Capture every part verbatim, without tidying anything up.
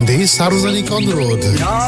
सम्बन्धी सार्वजनिक अनुरोध।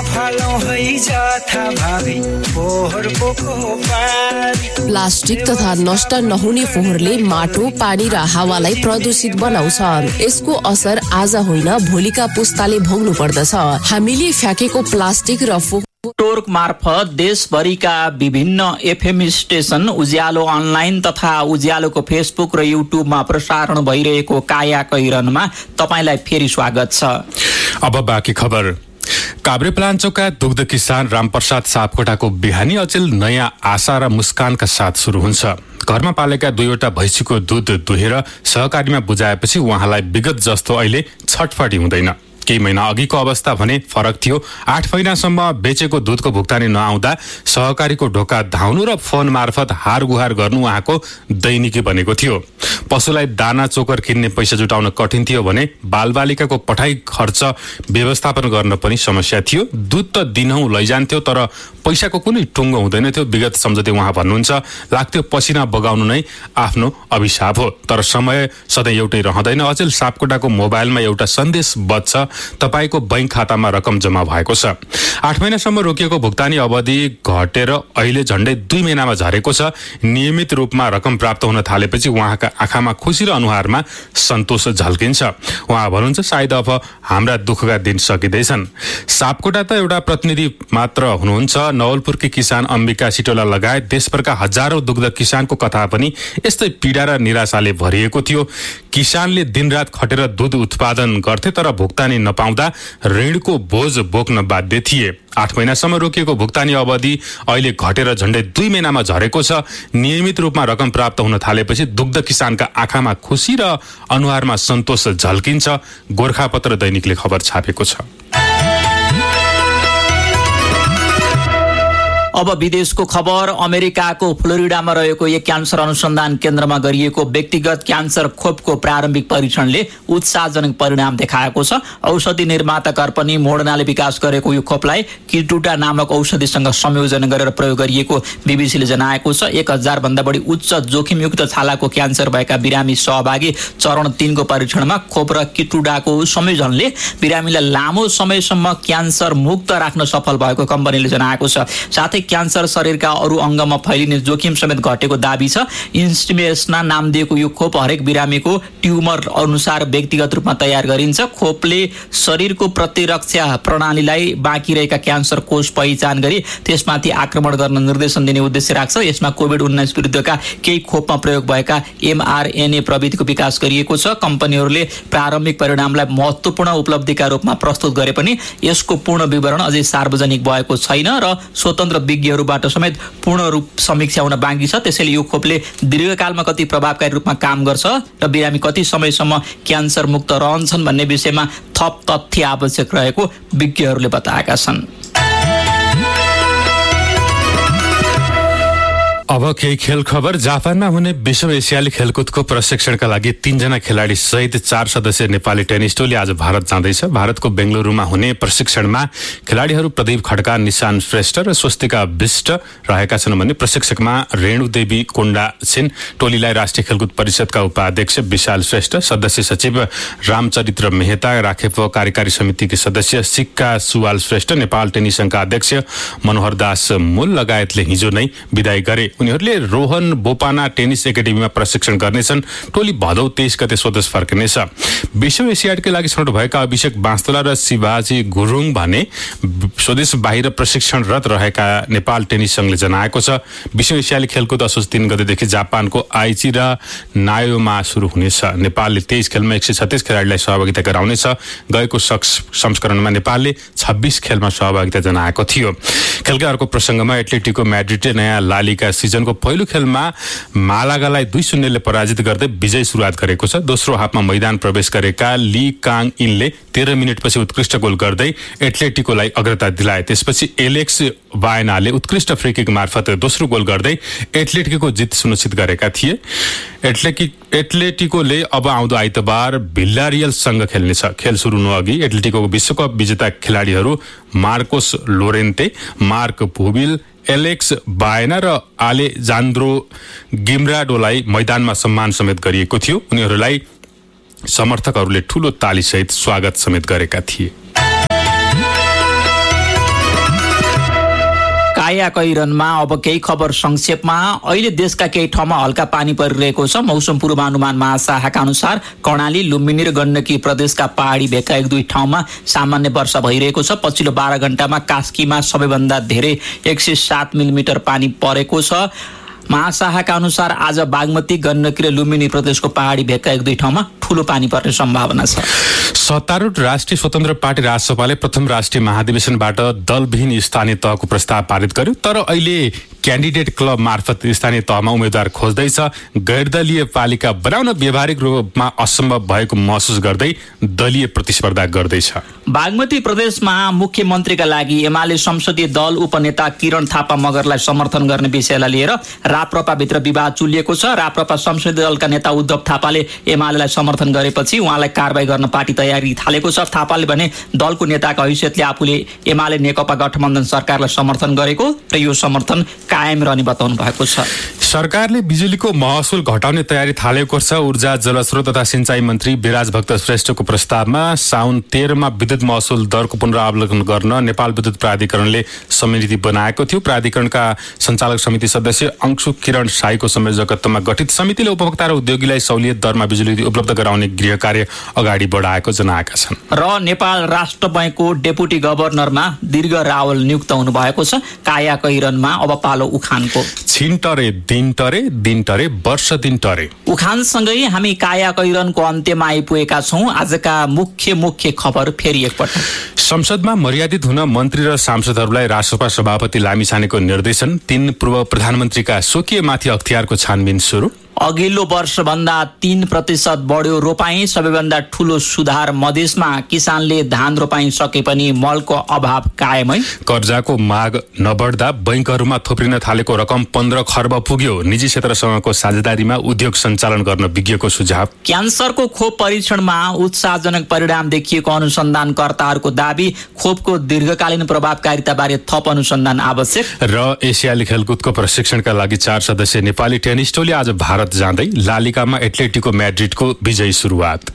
प्लास्टिक तथा नष्ट नहुने फोहोरले माटो, पानी र हावालाई प्रदूषित बनाउँछ। यसको असर आज होइन भोलिका पुस्ताले भोग्नु पर्दछ। हामीले फ्याँकेको प्लास्टिक र फोहोर टोर्क मार्फत देशभरिका विभिन्न एफएम स्टेशन, उज्यालो अनलाइन तथा उज्यालोको फेसबुक र युट्युबमा प्रसारण भइरहेको काया कैरनमा तपाईलाई फेरि स्वागत छ। अब बाँकी खबर। काभ्रेपलाञ्चोकका दुग्ध किसान रामप्रसाद सापकोटाको बिहानी अचेल नयाँ आशा र मुस्कानका साथ सुरु हुन्छ। घरमा पालेका दुईवटा भैँसीको दुध दुहेर सहकारीमा बुझाएपछि उहाँलाई विगत जस्तो अहिले छटफटी हुँदैन। केही महिना अघिको अवस्था भने फरक थियो। आठ महिनासम्म बेचेको दुधको भुक्तानी नआउँदा सहकारीको ढोका धाउनु र फोन मार्फत हार गुहार गर्नु उहाँको दैनिकी बनेको थियो। पशुलाई दाना चोकर किन्ने पैसा जुटाउन कठिन थियो भने बालबालिकाको पढाइ खर्च व्यवस्थापन गर्न पनि समस्या थियो। दुध त दिनहुँ लैजान्थ्यो तर पैसाको कुनै टुङ्गो हुँदैन थियो। विगत सम्झँदै उहाँ भन्नुहुन्छ, लाग्थ्यो पसिना बगाउनु नै आफ्नो अभिशाप हो। तर समय सधैँ एउटै रहँदैन। अचेल सापकोटाको मोबाइलमा एउटा सन्देश बज्छ, तपाईको बैंक खातामा रकम जम्मा भएको छ। आठ महिनासम्म रोकिएको भुक्तानी अवधि घटेर अहिले झण्डै दुई महिनामा झरेको छ। नियमित रूपमा रकम प्राप्त हुन थालेपछि उहाँका आँखामा खुसी र अनुहारमा सन्तोष झल्किन्छ। उहाँ भन्नुहुन्छ, सायद अब हाम्रा दुःखका दिन सकिँदैछन्। सापकोटा त एउटा प्रतिनिधि मात्र हुनुहुन्छ। नवलपुरकी किसान अम्बिका सिटोला लगायत देशभरका हजारौं दुग्ध किसानको कथा पनि यस्तै पीडा र निराशाले भरिएको थियो। किसानले दिनरात खटेर दुध उत्पादन गर्थे तर भुक्तानी नपाउँदा ऋणको बोझ बोक्न बाध्य थिए। आठ महिनासम्म रोकिएको भुक्तानी अवधि अहिले घटेर झण्डै दुई महिनामा झरेको छ। नियमित रूपमा रकम प्राप्त हुन थालेपछि दुग्ध किसानका आँखामा खुसी र अनुहारमा सन्तोष झल्किन्छ। गोर्खापत्र दैनिकले खबर छापेको छ। अब विदेशको खबर। अमेरिकाको फ्लोरिडामा रहेको एक क्यान्सर अनुसन्धान केन्द्रमा गरिएको व्यक्तिगत क्यान्सर खोपको प्रारम्भिक परीक्षणले उत्साहजनक परिणाम देखाएको छ। औषधि निर्माता कम्पनी मोडर्नाले विकास गरेको यो खोपलाई किटुटा नामक औषधिसँग संयोजन गरेर प्रयोग गरिएको बीबीसीले जनाएको छ। एक हजार भन्दा बढी उच्च जोखिमयुक्त छालाको क्यान्सर भएका बिरामी सहभागी चरण तीनको परीक्षणमा खोप र किटुटाको संयोजनले बिरामीलाई लामो समयसम्म क्यान्सर मुक्त राख्न सफल भएको कम्पनीले जनाएको छ। साथै क्यान्सर शरीरका अरू अङ्गमा फैलिने जोखिम समेत घटेको दाबी छ। इन्स्टिमेसना नाम दिएको यो खोप हरेक बिरामीको ट्युमर अनुसार व्यक्तिगत रूपमा तयार गरिन्छ। खोपले शरीरको प्रतिरक्षा प्रणालीलाई बाँकी रहेका क्यान्सर कोष पहिचान गरी त्यसमाथि आक्रमण गर्न निर्देशन दिने उद्देश्य राख्छ। यसमा कोभिड उन्नाइस विरुद्धका केही खोपमा प्रयोग भएका एमआरएनए प्रविधिको विकास गरिएको छ। कम्पनीहरूले प्रारम्भिक परिणामलाई महत्त्वपूर्ण उपलब्धिका रूपमा प्रस्तुत गरे पनि यसको पूर्ण विवरण अझै सार्वजनिक भएको छैन र स्वतन्त्र विज्ञहरूबाट समेत पूर्ण रूप समीक्षा हुन बाँकी छ। त्यसैले यो खोपले दीर्घकालमा कति प्रभावकारी रूपमा काम गर्छ र बिरामी कति समयसम्म क्यान्सर मुक्त रहन्छन् भन्ने विषयमा थप तथ्य आवश्यक रहेको विज्ञहरूले बताएका छन्। अब केही खेल खबर। जापानमा हुने विश्व एसियाली खेलकुदको प्रशिक्षणका लागि तीनजना खेलाडी सहित चार सदस्यीय नेपाली टेनिस टोली आज भारत जाँदैछ। भारतको बेंगलुरुमा हुने प्रशिक्षणमा खेलाडीहरू प्रदीप खड्का, निशान श्रेष्ठ र स्वस्तिका विष्ट रहेका छन् भने प्रशिक्षकमा रेणुदेवी कोण्डा छिन्। टोलीलाई राष्ट्रिय खेलकुद परिषदका उपाध्यक्ष विशाल श्रेष्ठ, सदस्य सचिव रामचरित्र मेहता, राखेप कार्यकारी समितिकी सदस्य सिक्का सुवाल श्रेष्ठ, नेपाल टेनिस संघका अध्यक्ष मनोहर दास मूल लगायतले हिजो नै विदाई गरे। उनीहरूले रोहन बोपाना टेनिस एकाडेमीमा प्रशिक्षण गर्नेछन्। टोली भदौ तेइस गते स्वदेश फर्किनेछ। विश्व एसियाडकै लागि छनौट भएका अभिषेक बाँस्तोला र शिवाजी गुरुङ भने स्वदेश बाहिर प्रशिक्षणरत रहेका नेपाल टेनिस संघले जनाएको छ। विश्व एसियाली खेलकुद असोज तीन गतेदेखि जापानको आइची र नायोमा सुरु हुनेछ। नेपालले तेइस खेलमा एक सय छत्तीस खेलाडीलाई सहभागिता गराउनेछ। गएको संस्करणमा नेपालले छब्बीस खेलमा सहभागिता जनाएको थियो। खेलका अर्को प्रसङ्गमा एथलेटिको म्याड्रिडले नयाँ लालिगा सिजनको पहिलो खेलमा मालागालाई दुई शून्यले पराजित गर्दै विजय सुरुवात गरेको छ। दोस्रो हाफमा मैदान प्रवेश गरेका ली काङ इनले तेह्र मिनटपछि उत्कृष्ट गोल गर्दै एथलेटिकोलाई अग्रता दिलाए। त्यसपछि एलेक्स बायनाले उत्कृष्ट फ्री किक मार्फत दोस्रो गोल गर्दै एथलेटिको जित सुनिश्चित गरेका थिए। एथलेटिक एथलेटिकोले अब आउँदो आइतबार भिल्लारियलसँग खेल्नेछ। खेल सुरु हुनु अघि एथलेटिको विश्वकप विजेता खेलाडीहरू मार्कोस लोरेन्ते, मार्क भुबिल, एलेक्स बायना र आलेजान्द्रो गिम्राडोलाई मैदानमा सम्मान समेत गरिएको थियो। उनीहरूलाई समर्थकहरूले ठूलो तालीसहित स्वागत समेत गरेका थिए। काया कैरनमा अब केही खबर संक्षेपमा। अहिले देशका केही ठाउँमा हल्का पानी परिरहेको छ। मौसम पूर्वानुमान महाशाखाका अनुसार कर्णाली, लुम्बिनी र गण्डकी प्रदेशका पहाडी भेगका एक दुई ठाउँमा सामान्य वर्षा भइरहेको छ। पछिल्लो बाह्र घण्टामा कास्कीमा सबैभन्दा धेरै एक सय सात मिलिमिटर पानी परेको छ। महाशाखाका अनुसार आज बागमती, गण्डकी र लुम्बिनी प्रदेशको पहाडी भेगका एक दुई ठाउँमा ठूलो पानी पर्ने सम्भावना छ। सत्तारूढ राष्ट्रिय स्वतन्त्र पार्टी राजसभाले प्रथम राष्ट्रिय महाधिवेशनबाट दलविहीन स्थानीय तहको प्रस्ताव पारित गर्यो। तर अहिले क्यान्डिडेट क्लब मार्फत स्थानीय तहमा उम्मेद्वार खोज्दैछ। गैरदलीय पालिका बनाउन व्यावहारिक रूपमा असम्भव भएको महसुस गर्दै दलीय प्रतिस्पर्धा गर्दैछ। बागमती प्रदेशमा मुख्यमन्त्रीका लागि एमाले संसदीय दल उपनेता किरण थापा मगरलाई समर्थन गर्ने विषयलाई लिएर राप्रपाभित्र विवाद चुलिएको छ। राप्रपा संसदीय दलका नेता उद्धव थापाले एमालेलाई समर्थन गरेपछि उहाँलाई कारबाही गर्न पार्टी तयारी थालेको छ। थापाले भने दलको नेताका हैसियतले आफूले एमाले नेकपा गठबन्धन सरकारलाई समर्थन गरेको र यो समर्थन कायम रहने बताउनु भएको छ। सरकारले बिजुलीको महसुल घटाउने तयारी थालेको छ। ऊर्जा, जलस्रोत तथा सिंचाई मन्त्री विराज भक्त श्रेष्ठको प्रस्तावमा साउन तेह्रमा विद्युत महसुल दरको पुनरावलोकन गर्न नेपाल विद्युत प्राधिकरणले समिति बनाएको थियो। प्राधिकरणका सञ्चालक समिति सदस्य अंशु किरण साईको संयोजकत्वमा गठित समितिले उपभोक्ता र उद्योगीलाई सहुलियत दरमा बिजुली उपलब्ध गराउने गृह कार्य अगाडि बढाएको जनाएका छन्। र नेपाल राष्ट्र बैंकको डेपुटी गभर्नरमा दीर्घ रावल नियुक्त हुनु भएको छ। काया कैरनमा अब पालो उखानको। छिन टरे, दिन टरे, दिन टरे, वर्ष दिन टरे। उखानसँगै हामी काया कैरनको अन्त्यमा आइपुगेका छौं। आजका मुख्य मुख्य खबर फेरि एकपटक। संसदमा मर्यादित हुन मन्त्री र सांसदहरूलाई राष्ट्रसभा सभापति लामिछानेको निर्देशन। तीन पूर्व प्रधानमन्त्रीका स्वकीयमाथि अख्तियारको छानबिन सुरु। अघिल्लो वर्षभन्दा तीन प्रतिशत बढ्यो रोपाई। सबैभन्दा ठूलो सुधार मधेसमा। किसानले धान रोपाई सके पनि मलको अभाव कायमै। कर्जाको माग नबढ्दा बैंकहरूमा थोप्रिन थालेको रकम पन्ध्र खर्ब पुग्यो। निजी क्षेत्रसँगको साझेदारीमा उद्योग सञ्चालन गर्न विज्ञको सुझाव। क्यान्सरको खोप परीक्षणमा उत्साहजनक परिणाम देखिएको अनुसन्धानकर्ताहरूको दाबी। खोपको दीर्घकालीन प्रभावकारिताबारे थप अनुसन्धान आवश्यक। र एसियाली खेलकुदको प्रशिक्षणका लागि चार सदस्यीय नेपाली टेनिस टोली आज भारत जाँदै। लालिगामा एथलेटिको म्याड्रिडको विजयी सुरुवात।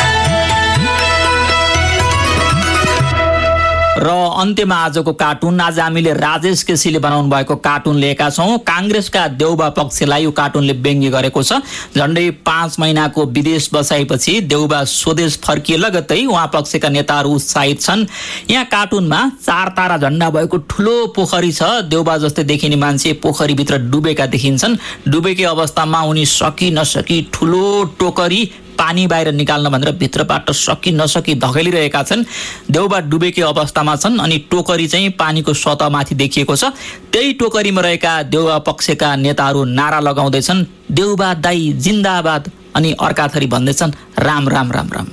र अन्त्यमा आजको कार्टुन। आज हामीले राजेश केसीले बनाउनु भएको कार्टुन लिएका छौं। कांग्रेसका देउबा पक्षलाई यो कार्टुनले व्यङ्ग्य गरेको छ। झण्डै पाँच महिनाको विदेश बसाएपछि देउबा स्वदेश फर्किए लगत्तै उहाँ पक्षका नेताहरू उत्साहित छन्। यहाँ कार्टुनमा चार तारा झण्डा भएको ठूलो पोखरी छ। देउबा जस्तै देखिने मान्छे पोखरीभित्र डुबेका देखिन्छन्। डुबेकै अवस्थामा उनी सकि नसकी ठूलो टोकरी पानी बाहिर निकाल्न भनेर भित्रबाट सकि नसकी धकेलिरहेका छन्। देउबा डुबेकै अवस्थामा छन् अनि टोकरी चाहिँ पानीको सतहमाथि देखिएको छ। त्यही टोकरीमा रहेका देउबा पक्षका नेताहरू नारा लगाउँदैछन्, देउबा दाई जिन्दाबाद, अनि अर्का थरी भन्दैछन् राम राम राम राम।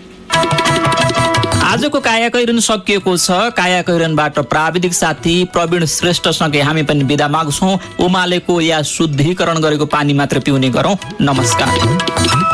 आजको काया कैरन सकिएको छ। काया कैरनबाट प्राविधिक साथी प्रवीण श्रेष्ठसँगै हामी पनि बिदा माग्छौं। उमालेको या शुद्धिकरण गरेको पानी मात्र पिउने गरौँ। नमस्कार।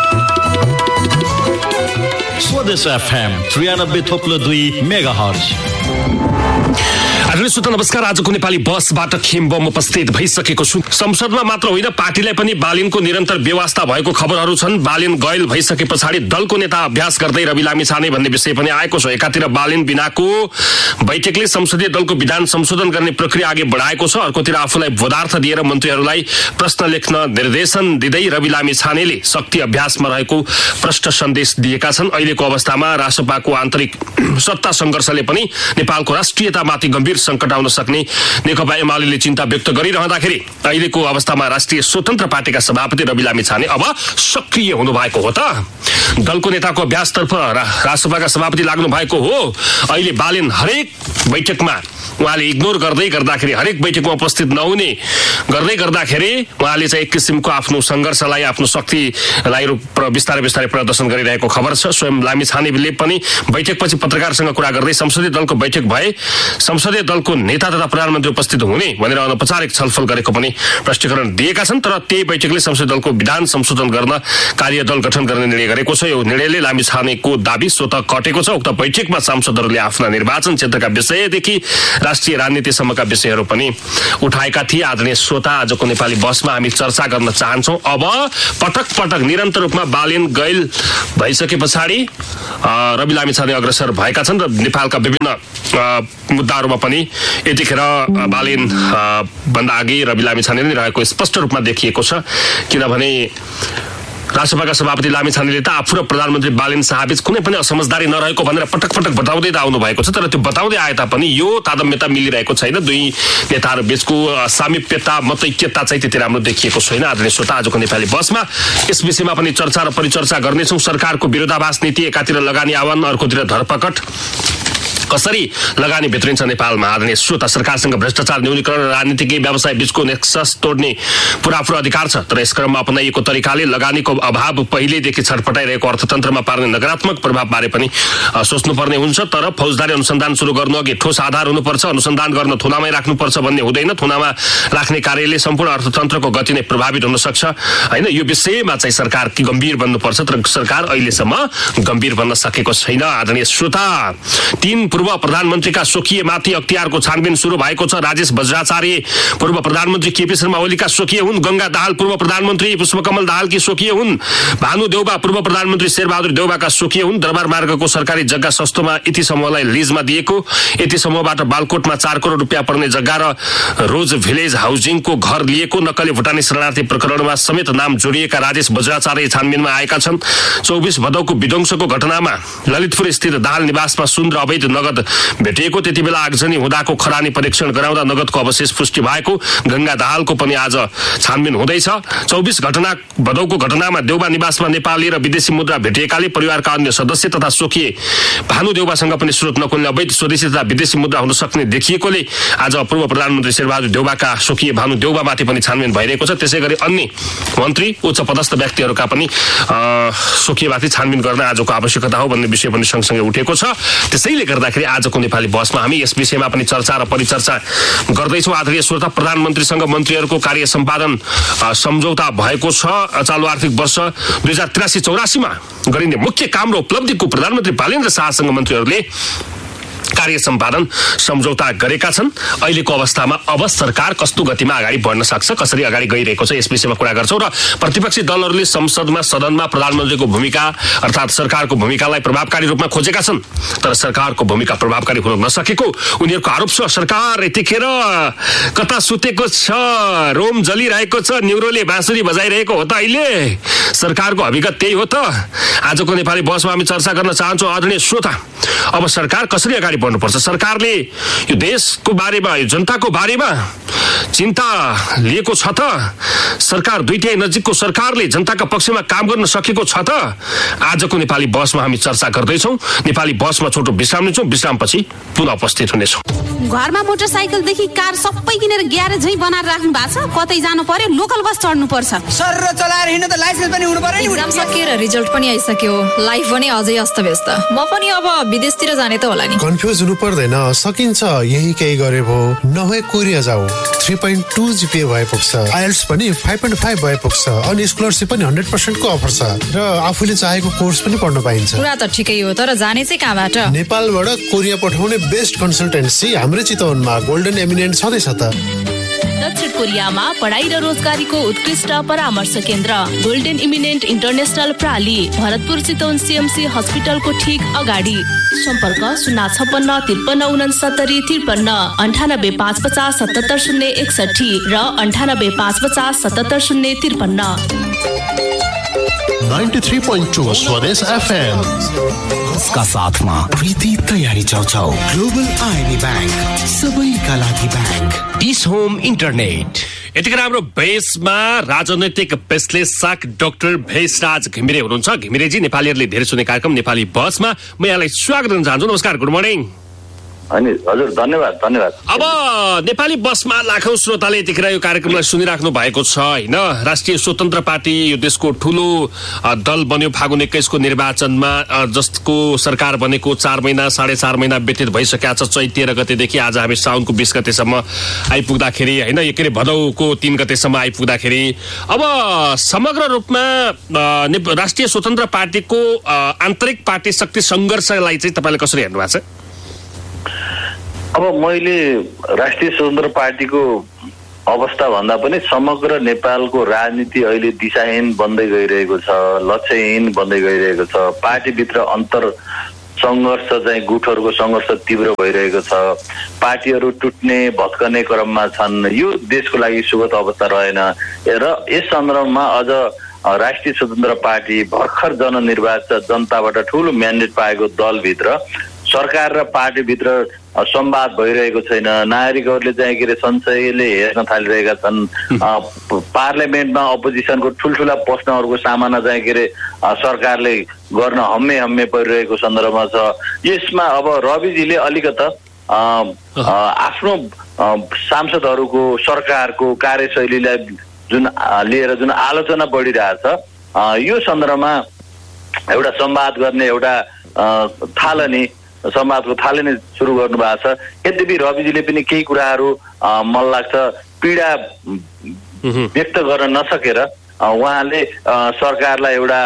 स्वदेश एफएम त्रियानब्बे थोप्लो दुई मेगा हर्ज। आदरणीय श्रोता नमस्कार। आजको नेपाली बसबाट खेम्बम उपस्थित भइसकेको छु। संसदमा मात्र होइन पार्टीलाई पनि बालिनको निरन्तर व्यवस्था भएको खबरहरू छन्। बालिन गैल भइसके पछाडि दलको नेता अभ्यास गर्दै रवि लामिछाने भन्ने विषय पनि आएको छ। एकातिर बालिन बिनाको बैठकले संसदीय दलको विधान संशोधन गर्ने प्रक्रिया अघि बढाएको छ। अर्कोतिर आफूलाई पदार्थ दिएर मन्त्रीहरूलाई प्रश्न लेख्न निर्देशन दिँदै रवि लामिछानेले शक्ति अभ्यासमा रहेको प्रष्ट सन्देश दिएका छन्। अहिलेको अवस्थामा राष्ट्रसभाको आन्तरिक सत्ता सङ्घर्षले पनि नेपालको राष्ट्रियतामाथि गम्भीर संकट आउन सक्ने नेकपा एमाले चिन्ता व्यक्त गरिरहँदाखेरि अहिलेको अवस्थामा राष्ट्रिय स्वतन्त्र पार्टीका सभापति रवि लामिछाने अब सक्रिय हुनु भएको हो त। दलको नेताको अभ्यासतर्फ राष्ट्रसभाका सभापति लाग्नु भएको हो। अहिले बालिन हरेक बैठकमा उहाँले इग्नोर गर्दै गर्दाखेरि, हरेक बैठकमा उपस्थित नहुने गर्दै गर्दाखेरि उहाँले चाहिँ एक किसिमको आफ्नो सङ्घर्षलाई, आफ्नो शक्तिलाई बिस्तारै बिस्तारै प्रदर्शन गरिरहेको खबर छ। स्वयं लामिछानेले पनि बैठकपछि पत्रकारसँग कुरा गर्दै संसदीय दलको बैठक भए संसदीय दलको नेता तथा प्रधानमन्त्री उपस्थित हुने भनेर अनौपचारिक छलफल गरेको पनि स्पष्टीकरण दिएका छन्। तर त्यही बैठकले संसदीय दलको विधान संशोधन गर्न कार्यदल गठन गर्ने निर्णय गरेको छ। यो निर्णयले लामिछानेको दाबी स्वतः कटेको छ। उक्त बैठकमा सांसदहरूले आफ्ना निर्वाचन क्षेत्रका विषयदेखि राष्ट्रिय राजनीतिसम्मका विषयहरू पनि उठाएका थिए। आदरणीय श्रोता, आजको नेपाली बसमा हामी चर्चा गर्न चाहन्छौँ। अब पटक पटक निरन्तर रूपमा बालिन गैल भइसके पछाडि रवि लामिछाने अग्रसर भएका छन् र नेपालका विभिन्न मुद्दाहरूमा पनि पनि यतिखेर बालेन भन्दा अघि रवि लामिछाने नै रहेको स्पष्ट रूपमा देखिएको छ। किनभने राष्ट्रसभाका सभापति लामिछानेले त आफू र प्रधानमन्त्री बालेन शाहबीच कुनै पनि असमझदारी नरहेको भनेर पटक पटक बताउँदै त आउनु भएको छ। तर त्यो बताउँदै आए तापनि यो तादम्यता मिलिरहेको छैन। दुई नेताहरू बीचको सामिप्यता मतैक्यता चाहिँ त्यति राम्रो देखिएको छैन। आदरणीय श्रोता, आजको नेपाली बसमा यस विषयमा पनि चर्चा र परिचर्चा गर्नेछौँ। सरकारको विरोधाभास नीति, एकातिर लगानी आह्वान, अर्कोतिर धरपकड, कसरी लगानी भित्रिन्छ नेपालमा। आदरणीय श्रोता, सरकारसँग भ्रष्टाचार न्यूनीकरण र राजनीतिक व्यवसाय बीचको नेक्सस तोड्ने पुरापुरो अधिकार छ। तर यस क्रममा अपनाइएको तरिकाले लगानीको अभाव पहिलेदेखि छटपटाइरहेको अर्थतन्त्रमा पार्ने नकारात्मक प्रभावबारे पनि सोच्नुपर्ने हुन्छ। तर फौजदारी अनुसन्धान सुरु गर्नु अघि ठोस आधार हुनुपर्छ। अनुसन्धान गर्न थुनामै राख्नुपर्छ भन्ने हुँदैन। थुनामा राख्ने कार्यले सम्पूर्ण अर्थतन्त्रको गति नै प्रभावित हुन सक्छ होइन। यो विषयमा चाहिँ सरकार कि गम्भीर बन्नुपर्छ। तर सरकार अहिलेसम्म गम्भीर बन्न सकेको छैन। आदरणीय श्रोता, तीन पूर्व प्रधानमन्त्रीका स्वकीय माथि अख्तियारको छानबिन सुरु भएको छ। राजेश बज्राचार्य पूर्व प्रधानमन्त्री केपी शर्मा ओलीका स्वकीय हुन्। गंगा दाहाल पूर्व प्रधानमन्त्री पुष्पकमल दाहालकी स्वकीय हुन्। भानु देउबा पूर्व प्रधानमन्त्री शेरबहादुर देउबाका स्वकीय हुन्। दरबार मार्गको सरकारी जग्गा सस्तोमा यति समूहलाई लिजमा दिएको, यति समूहबाट बालकोटमा चार करोड रुपियाँ पर्ने जग्गा र रोज भिलेज हाउसिङको घर लिएको, नक्कली भुटानी शरणार्थी प्रकरणमा समेत नाम जोडिएका राजेश बज्राचार्य छानबिनमा आएका छन्। चौबिस भदौको विध्वंसको घटनामा ललितपुर स्थित दाहाल निवासमा सुन र अवैध नगद भेटिएको, त्यति बेला आगजनी हुँदाको खरानी परीक्षण गराउँदा नगदको अवशेष पुष्टि भएको। गंगा दाहालको पनि आज छानबिन हुँदैछ। चौबिस घटना भदौको घटनामा देउबा निवासमा नेपाली र विदेशी मुद्रा भेटिएकाले परिवारका अन्य सदस्य तथा स्वकीय भानु देउबासँग पनि स्रोत नखुल्ने अवैध स्वदेशी तथा विदेशी मुद्रा हुन सक्ने देखिएकोले आज पूर्व प्रधानमन्त्री शेरबहादुर देउबाका स्वकीय भानु देउबामाथि पनि छानबिन भइरहेको छ। त्यसै गरी अन्य मन्त्री, उच्च पदस्थ व्यक्तिहरूका पनि स्वकीयमाथि छानबिन गर्न आजको आवश्यकता हो भन्ने विषय पनि सँगसँगै उठेको छ। त्यसैले गर्दाखेरि आजको नेपाली बसमा हामी यस विषयमा पनि चर्चा र परिचर्चा गर्दैछौँ। आदरणीय श्रोता, प्रधानमन्त्रीसँग मन्त्रीहरूको कार्य सम्पादन सम्झौता भएको छ। चालु आर्थिक वर्ष दुई हजार त्रियासी चौरासीमा गरिने मुख्य काम र उपलब्धिको प्रधानमन्त्री बालेन्द्र शाहसँग मन्त्रीहरूले कार्य सम्पादन सम्झौता गरेका छन्। अहिलेको अवस्थामा अब सरकार कस्तो गतिमा अगाडि बढ्न सक्छ, कसरी अगाडि गइरहेको छ, यस विषयमा कुरा गर्छौँ। र प्रतिपक्षी दलहरूले संसदमा सदनमा प्रधानमन्त्रीको भूमिका अर्थात् सरकारको भूमिकालाई प्रभावकारी रूपमा खोजेका छन्। तर सरकारको भूमिका प्रभावकारी हुन नसकेको उनीहरूको आरोप छ। सरकार यतिखेर कता सुतेको छ, रोम जलिरहेको छ, न्युरोले बाँसुरी बजाइरहेको हो त। अहिले सरकारको हकीकत त्यही हो त। आजको नेपाली बसमा हामी चर्चा गर्न चाहन्छौँ। आदरणीय श्रोता, अब सरकार कसरी अगाडि बढ्नुपर्छ? सरकारले यो देशको बारेमा, यो जनताको बारेमा चिन्ता लिएको छ त? सरकार दुईटै नजिकको सरकारले जनताका पक्षमा काम गर्न सकेको छ त? आजको नेपाली बसमा हामी चर्चा गर्दैछौँ। नेपाली बसमा छोटो विश्राम लिन्छौँ। विश्रामपछि पुनः उपस्थित हुनेछौँ। घरमा मोटरसाइकलदेखि कार सबै किनेर ग्यारेज झै बनाएर राख्नु भएको छ। कतै जानु पर्यो लोकल बस चढ्नु पर्छ। सर र चलाएर हिँड्नु त लाइसेन्स पनि हुनु पर्यो नि। एक्जाम सकिएर रिजल्ट पनि आइसक्यो, लाइफ पनि अझै अस्तव्यस्त। म पनि अब विदेशतिर जाने त होला नि। कन्फ्युज हुनु पर्दैन, सकिन्छ। यही केही गरे भो, नभए कोरिया जाऊ। थ्री पोइन्ट टू जिपिए भए पुग्छ। आइएल्स पनि फाइभ पोइन्ट फाइभ भए पुग्छ। अनि स्कलरसिप पनि हन्ड्रेड पर्सेन्टको अफर छ र आफूले चाहेको कोर्स पनि पढ्न पाइन्छ। कुरा त ठिकै हो, तर जाने चाहिँ कहाँबाट? नेपालबाट कोरिया पठाउने बेस्ट कन्सल्टेन्सी हाम्रै चितवनमा गोल्डन एमिनेन्ट छँदैछ त। दक्षिण कोरियामा पढाइ र रोजगारीको उत्कृष्ट परामर्श केन्द्र golden eminent international प्राली, Bharatpur Chitwan CMC हस्पिटलको ठिक अगाडि। सम्पर्क शून्य छप्पन्न त्रिपन्न उनसत्तरी त्रिपन्न अन्ठानब्बे पाँच पचास सतहत्तर शून्य एकसठी र अन्ठानब्बे पाँच पचास सतहत्तर शून्य त्रिपन्न। नाइन्टी थ्री पोइन्ट टू स्वदेश एफएम का साथमा प्रीति तयारी चौचौ। ग्लोबल आइबी बैंक, सबैका लागि बैंक। Piece home internet. यतिखेर हाम्रो भेषमा राजनैतिक विश्लेषक डाक्टर भेषराज घिमिरे हुनुहुन्छ। घिमिरेजी, नेपालीहरूले धेरै सुन्ने कार्यक्रम नेपाली बसमा म यहाँलाई स्वागत गर्न चाहन्छु। नमस्कार, गुड मर्निङ। हजुर, धन्यवाद धन्यवाद। अब नेपाली बसमा लाखौं श्रोताले यतिखेर यो कार्यक्रमलाई सुनिराख्नु भएको छ होइन। राष्ट्रिय स्वतन्त्र पार्टी यो देशको ठुलो दल बन्यो फागुन एक्काइसको निर्वाचनमा, जसको सरकार बनेको चार महिना साढे चार महिना व्यतीत भइसकेका छ। चैत तेह्र गतेदेखि आज हामी साउनको बिस गतेसम्म आइपुग्दाखेरि होइन, के अरे भदौको तीन गतेसम्म आइपुग्दाखेरि अब समग्र रूपमा राष्ट्रिय स्वतन्त्र पार्टीको आन्तरिक पार्टी शक्ति सङ्घर्षलाई चाहिँ तपाईँले कसरी हेर्नु भएको छ? अब मैले राष्ट्रिय स्वतन्त्र पार्टीको अवस्था भन्दा पनि समग्र नेपालको राजनीति अहिले दिशाहीन बन्दै गइरहेको छ, लक्ष्यहीन बन्दै गइरहेको छ। पार्टीभित्र अन्तर सङ्घर्ष चाहिँ गुटहरूको सङ्घर्ष तीव्र भइरहेको छ, पार्टीहरू टुट्ने भत्कने क्रममा छन्। यो देशको लागि सुखद अवस्था रहेन र यस सन्दर्भमा अझ राष्ट्रिय स्वतन्त्र पार्टी भर्खर जननिर्वाचित जनताबाट ठुलो म्यान्डेट पाएको दलभित्र सरकार र पार्टीभित्र संवाद भइरहेको छैन। नागरिकहरूले चाहिँ के अरे संशयले हेर्न थालिरहेका छन्। पार्लियामेन्टमा अपोजिसनको ठुल्ठुला प्रश्नहरूको सामना चाहिँ के अरे सरकारले गर्न हम्मे हम्मे परिरहेको सन्दर्भमा छ। यसमा अब रविजीले अलिकता आफ्नो सांसदहरूको सरकारको कार्यशैलीलाई जुन लिएर जुन आलोचना बढिरहेछ, यो सन्दर्भमा एउटा संवाद गर्ने एउटा थालनी समाजको थालनी सुरु गर्नु भएको छ। यद्यपि रविजीले पनि केही कुराहरू मलाई लाग्छ पीडा व्यक्त गर्न नसकेर उहाँले सरकारलाई एउटा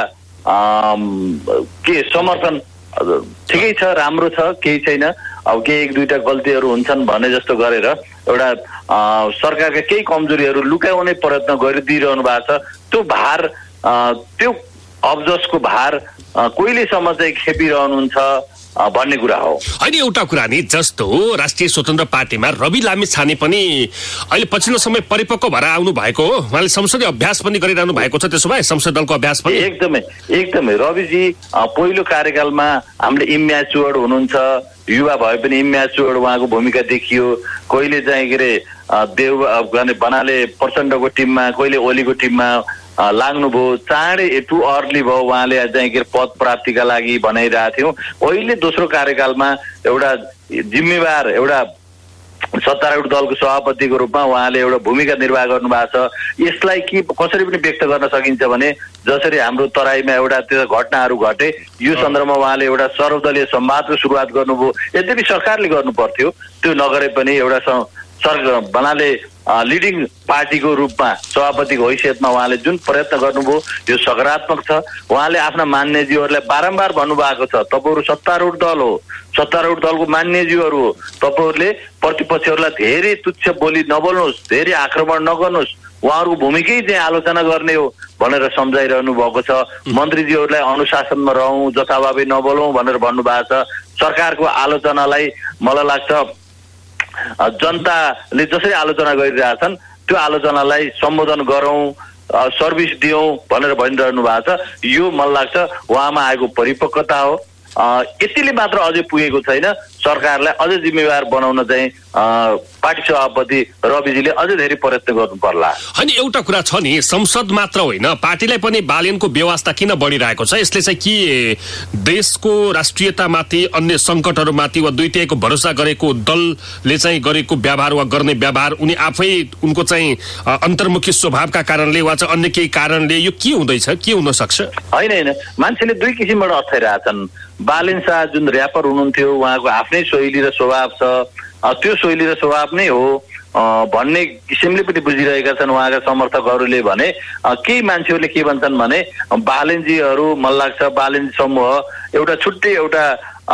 के समर्थन ठिकै छ, राम्रो छ, केही छैन, अब केही एक दुईटा गल्तीहरू हुन्छन् भने जस्तो गरेर एउटा सरकारका केही कमजोरीहरू लुकाउने प्रयत्न गरिदिइरहनु भएको छ। त्यो भार त्यो अब्जसको भार कहिलेसम्म चाहिँ खेपिरहनुहुन्छ भन्ने कुरा हो। होइन, एउटा कुरा नि जस्तो राष्ट्रिय स्वतन्त्र पार्टीमा रवि लामिछाने पनि अहिले पछिल्लो समय परिपक्व भएर आउनु भएको हो, उहाँले संसदीय अभ्यास पनि गरिरहनु भएको छ। त्यसो भए संसद दलको अभ्यास पनि एकदमै एकदमै रविजी पहिलो कार्यकालमा हामीले इम्याच्योर्ड हुनुहुन्छ, युवा भए पनि इम्याच्योर्ड उहाँको भूमिका देखियो। कहिले चाहिँ के अरे देव बनाले प्रचण्डको टिममा, कहिले ओलीको टिममा लाग्नुभयो, चाँडै टु अर्ली भयो, उहाँले चाहिँ के पद प्राप्तिका लागि बनाइरहेको थियौँ। अहिले दोस्रो कार्यकालमा एउटा जिम्मेवार एउटा सत्तारूढ दलको सभापतिको रूपमा उहाँले एउटा भूमिका निर्वाह गर्नु भएको छ। यसलाई के कसरी पनि व्यक्त गर्न सकिन्छ भने जसरी हाम्रो तराईमा एउटा त्यो घटनाहरू घटे, यो सन्दर्भमा उहाँले एउटा सर्वदलीय संवादको सुरुवात गर्नुभयो। यद्यपि सरकारले गर्नु पर्थ्यो, त्यो नगरे पनि एउटा सर बनाले लिडिङ पार्टीको रूपमा सभापतिको हैसियतमा उहाँले जुन प्रयत्न गर्नुभयो यो सकारात्मक छ। उहाँले आफ्ना मान्यज्यूहरूलाई बारम्बार भन्नुभएको छ, तपाईँहरू सत्तारूढ दल हो, सत्तारूढ दलको मान्यज्यूहरू हो, तपाईँहरूले प्रतिपक्षहरूलाई धेरै तुच्छ बोली नबोल्नुहोस्, धेरै आक्रमण नगर्नुहोस्, उहाँहरूको भूमिकै चाहिँ आलोचना गर्ने हो भनेर सम्झाइरहनु भएको छ। मन्त्रीज्यूहरूलाई अनुशासनमा रहौँ, जथाभावी नबोलौँ भनेर भन्नुभएको छ। सरकारको आलोचनालाई मलाई लाग्छ जनताले जसरी आलोचना गरिरहेछन् त्यो आलोचनालाई सम्बोधन गरौँ, सर्भिस दियौँ भनेर भनिरहनु भएको छ। यो मलाई लाग्छ उहाँमा आएको परिपक्वता हो। यतिले मात्र अझै पुगेको छैन, सरकारलाई अझ जिम्मेवार बनाउन चाहिँ पार्टी सभापति रविजीले अझै धेरै प्रयत्न गर्नु पर्ला। होइन, एउटा कुरा छ नि, संसद मात्र होइन पार्टीलाई पनि बालेनको व्यवस्था किन बढिरहेको छ? यसले चाहिँ के देशको राष्ट्रियतामाथि, अन्य सङ्कटहरूमाथि वा दुईटैको भरोसा गरेको दलले चाहिँ गरेको व्यवहार वा गर्ने व्यवहार उनी आफै उनको चाहिँ अन्तर्मुखी स्वभावका कारणले वा चाहिँ अन्य केही कारणले यो के हुँदैछ, के हुन सक्छ? होइन होइन, मान्छेले दुई किसिमबाट अप्ठ्याइरहेछन्। बालेन शाह जुन र्यापर हुनुहुन्थ्यो, उहाँको आफ्नै शैली र स्वभाव छ, त्यो शैली र स्वभाव नै हो भन्ने किसिमले पनि बुझिरहेका छन् उहाँका समर्थकहरूले। भने केही मान्छेहरूले के भन्छन् भने बालेनजीहरू मलाई लाग्छ बालेन समूह एउटा छुट्टै एउटा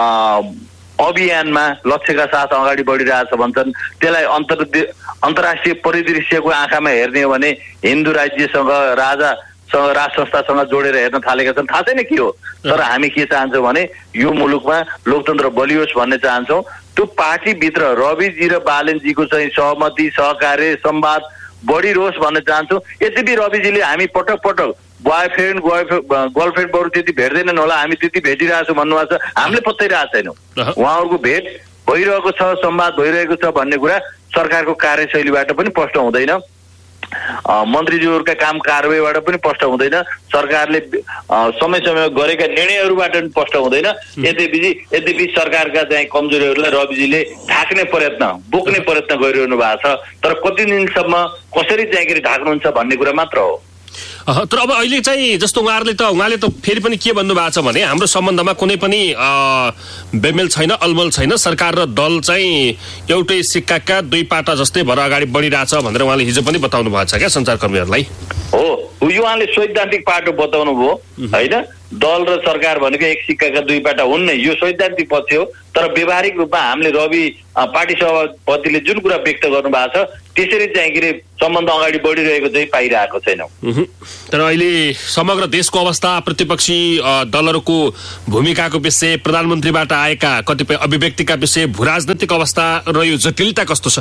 अभियानमा लक्ष्यका साथ अगाडि बढिरहेछ भन्छन्। त्यसलाई अन्तर अन्तर्राष्ट्रिय परिदृश्यको आँखामा हेर्ने हो भने हिन्दू राज्यसँग राजा राज संस्थासँग जोडेर हेर्न थालेका छन्। थाहा छैन के हो, तर हामी के चाहन्छौँ भने यो मुलुकमा लोकतन्त्र बलियोस् भन्ने चाहन्छौँ। त्यो पार्टीभित्र रविजी र बालेनजीको चाहिँ सहमति, सहकार्य, संवाद बढिरहोस् भन्ने चाहन्छौँ। यद्यपि रविजीले हामी पटक पटक बोयफ्रेन्ड गर्लफ्रेन्ड बरु त्यति भेट्दैनन् होला, हामी त्यति भेटिरहेको छौँ भन्नुभएको छ, हामीले पत्याइरहेको छैनौँ। उहाँहरूको भेट भइरहेको छ, संवाद भइरहेको छ भन्ने कुरा सरकारको कार्यशैलीबाट पनि स्पष्ट हुँदैन, मन्त्रीज्यूहरूका काम कारबाहीबाट पनि स्पष्ट हुँदैन, सरकारले समय समय गरेका निर्णयहरूबाट पनि स्पष्ट हुँदैन। यद्यपि यद्यपि सरकारका चाहिँ कमजोरीहरूलाई रविजीले ढाक्ने प्रयत्न, बोक्ने प्रयत्न गरिरहनु भएको छ। तर कति दिनसम्म कसरी चाहिँ ढाक्नुहुन्छ भन्ने कुरा मात्र हो। तर अब अहिले चाहिँ जस्तो उहाँहरूले त उहाँले त फेरि पनि के भन्नुभएको छ भने हाम्रो सम्बन्धमा कुनै पनि बेमेल छैन, अलमल छैन, सरकार र दल चाहिँ एउटै सिक्काका दुई पाटा जस्तै भएर अगाडि बढिरहेछ भनेर उहाँले हिजो पनि बताउनु भएको छ क्या सञ्चारकर्मीहरूलाई। हो, यो उहाँले सैद्धान्तिक पाटो बताउनु भयो होइन, दल र सरकार भनेको एक सिक्काका दुई पाटा हुन् नै, यो सैद्धान्तिक पक्ष हो। तर व्यवहारिक रूपमा हामीले रवि पार्टी सभापतिले जुन कुरा व्यक्त गर्नु भएको छ त्यसरी चाहिँ के अरे सम्बन्ध अगाडि बढिरहेको चाहिँ पाइरहेको छैनौँ। तर अहिले समग्र देशको अवस्था, प्रतिपक्षी दलहरूको भूमिकाको विषय, प्रधानमन्त्रीबाट आएका कतिपय अभिव्यक्तिका विषय, भू राजनैतिक अवस्था र यो जटिलता कस्तो छ?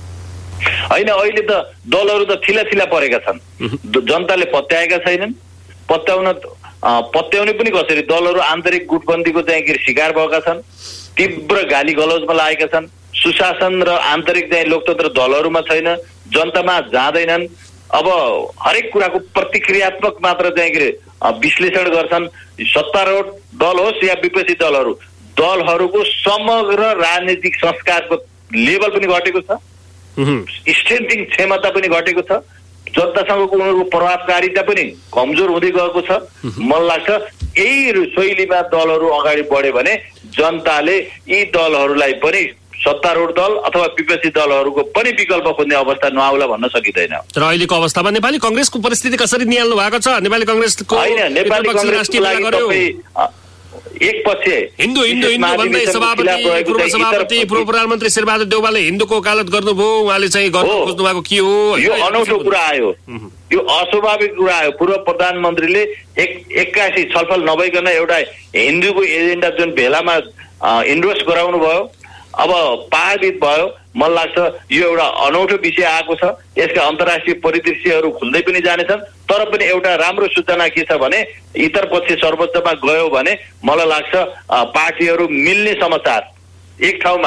होइन, अहिले त दलहरू त थिला थिला परेका छन्, जनताले पत्याएका छैनन्। पत्याउन पत्याउने पनि कसरी? दलहरू आन्तरिक गुटबन्दीको चाहिँ के शिकार भएका छन्, तीव्र गाली गलौजमा लागेका छन्, सुशासन र आन्तरिक चाहिँ लोकतन्त्र दलहरूमा छैन, जनतामा जाँदैनन्। अब हरेक कुराको प्रतिक्रियात्मक मात्र चाहिँ के अरे विश्लेषण गर्छन्। सत्तारूढ दल होस् या विपक्षी दलहरू, दलहरूको समग्र राजनीतिक संस्कारको लेभल पनि घटेको छ, स्ट्रेन्थिङ क्षमता पनि घटेको छ, जनतासँगको उनीहरूको प्रभावकारिता पनि कमजोर हुँदै गएको छ। मलाई लाग्छ यही शैलीमा दलहरू अगाडि बढ्यो भने जनताले यी दलहरूलाई पनि सत्तारूढ दल अथवा विपक्षी दलहरूको पनि विकल्प खोज्ने अवस्था नआउला भन्न सकिँदैन। तर अहिलेको अवस्थामा नेपाली कङ्ग्रेसको परिस्थिति कसरी निहाल्नु भएको छ? नेपाली कङ्ग्रेसको होइन, नेपाली कङ्ग्रेसको लागि तपाईँ एक पक्ष हिन्दू हिन्दू हिन्दू भन्दै सभापति, पूर्व सभापति, पूर्व प्रधानमन्त्री शेरबहादुर देउवाले हिन्दूको वकालत गर्नुभयो। उहाँले चाहिँ गर्न खोज्नु भएको के हो? यो अनौठो कुरा आयो, यो अस्वाभाविक कुरा आयो। पूर्व प्रधानमन्त्रीले एक एक्कासी छलफल नभइकन एउटा हिन्दूको एजेन्डा जुन भेलामा इन्डोर्स गराउनु भयो, अब पारित भयो। मलाई लाग्छ यो एउटा अनौठो विषय आएको छ। यसका अन्तर्राष्ट्रिय परिदृश्यहरू खुल्दै पनि जानेछन्। तर पनि एउटा राम्रो सूचना के छ भने इतर पक्ष सर्वोच्चमा गयो भने मलाई लाग्छ पार्टीहरू मिल्ने समाचार एक ठाउँमा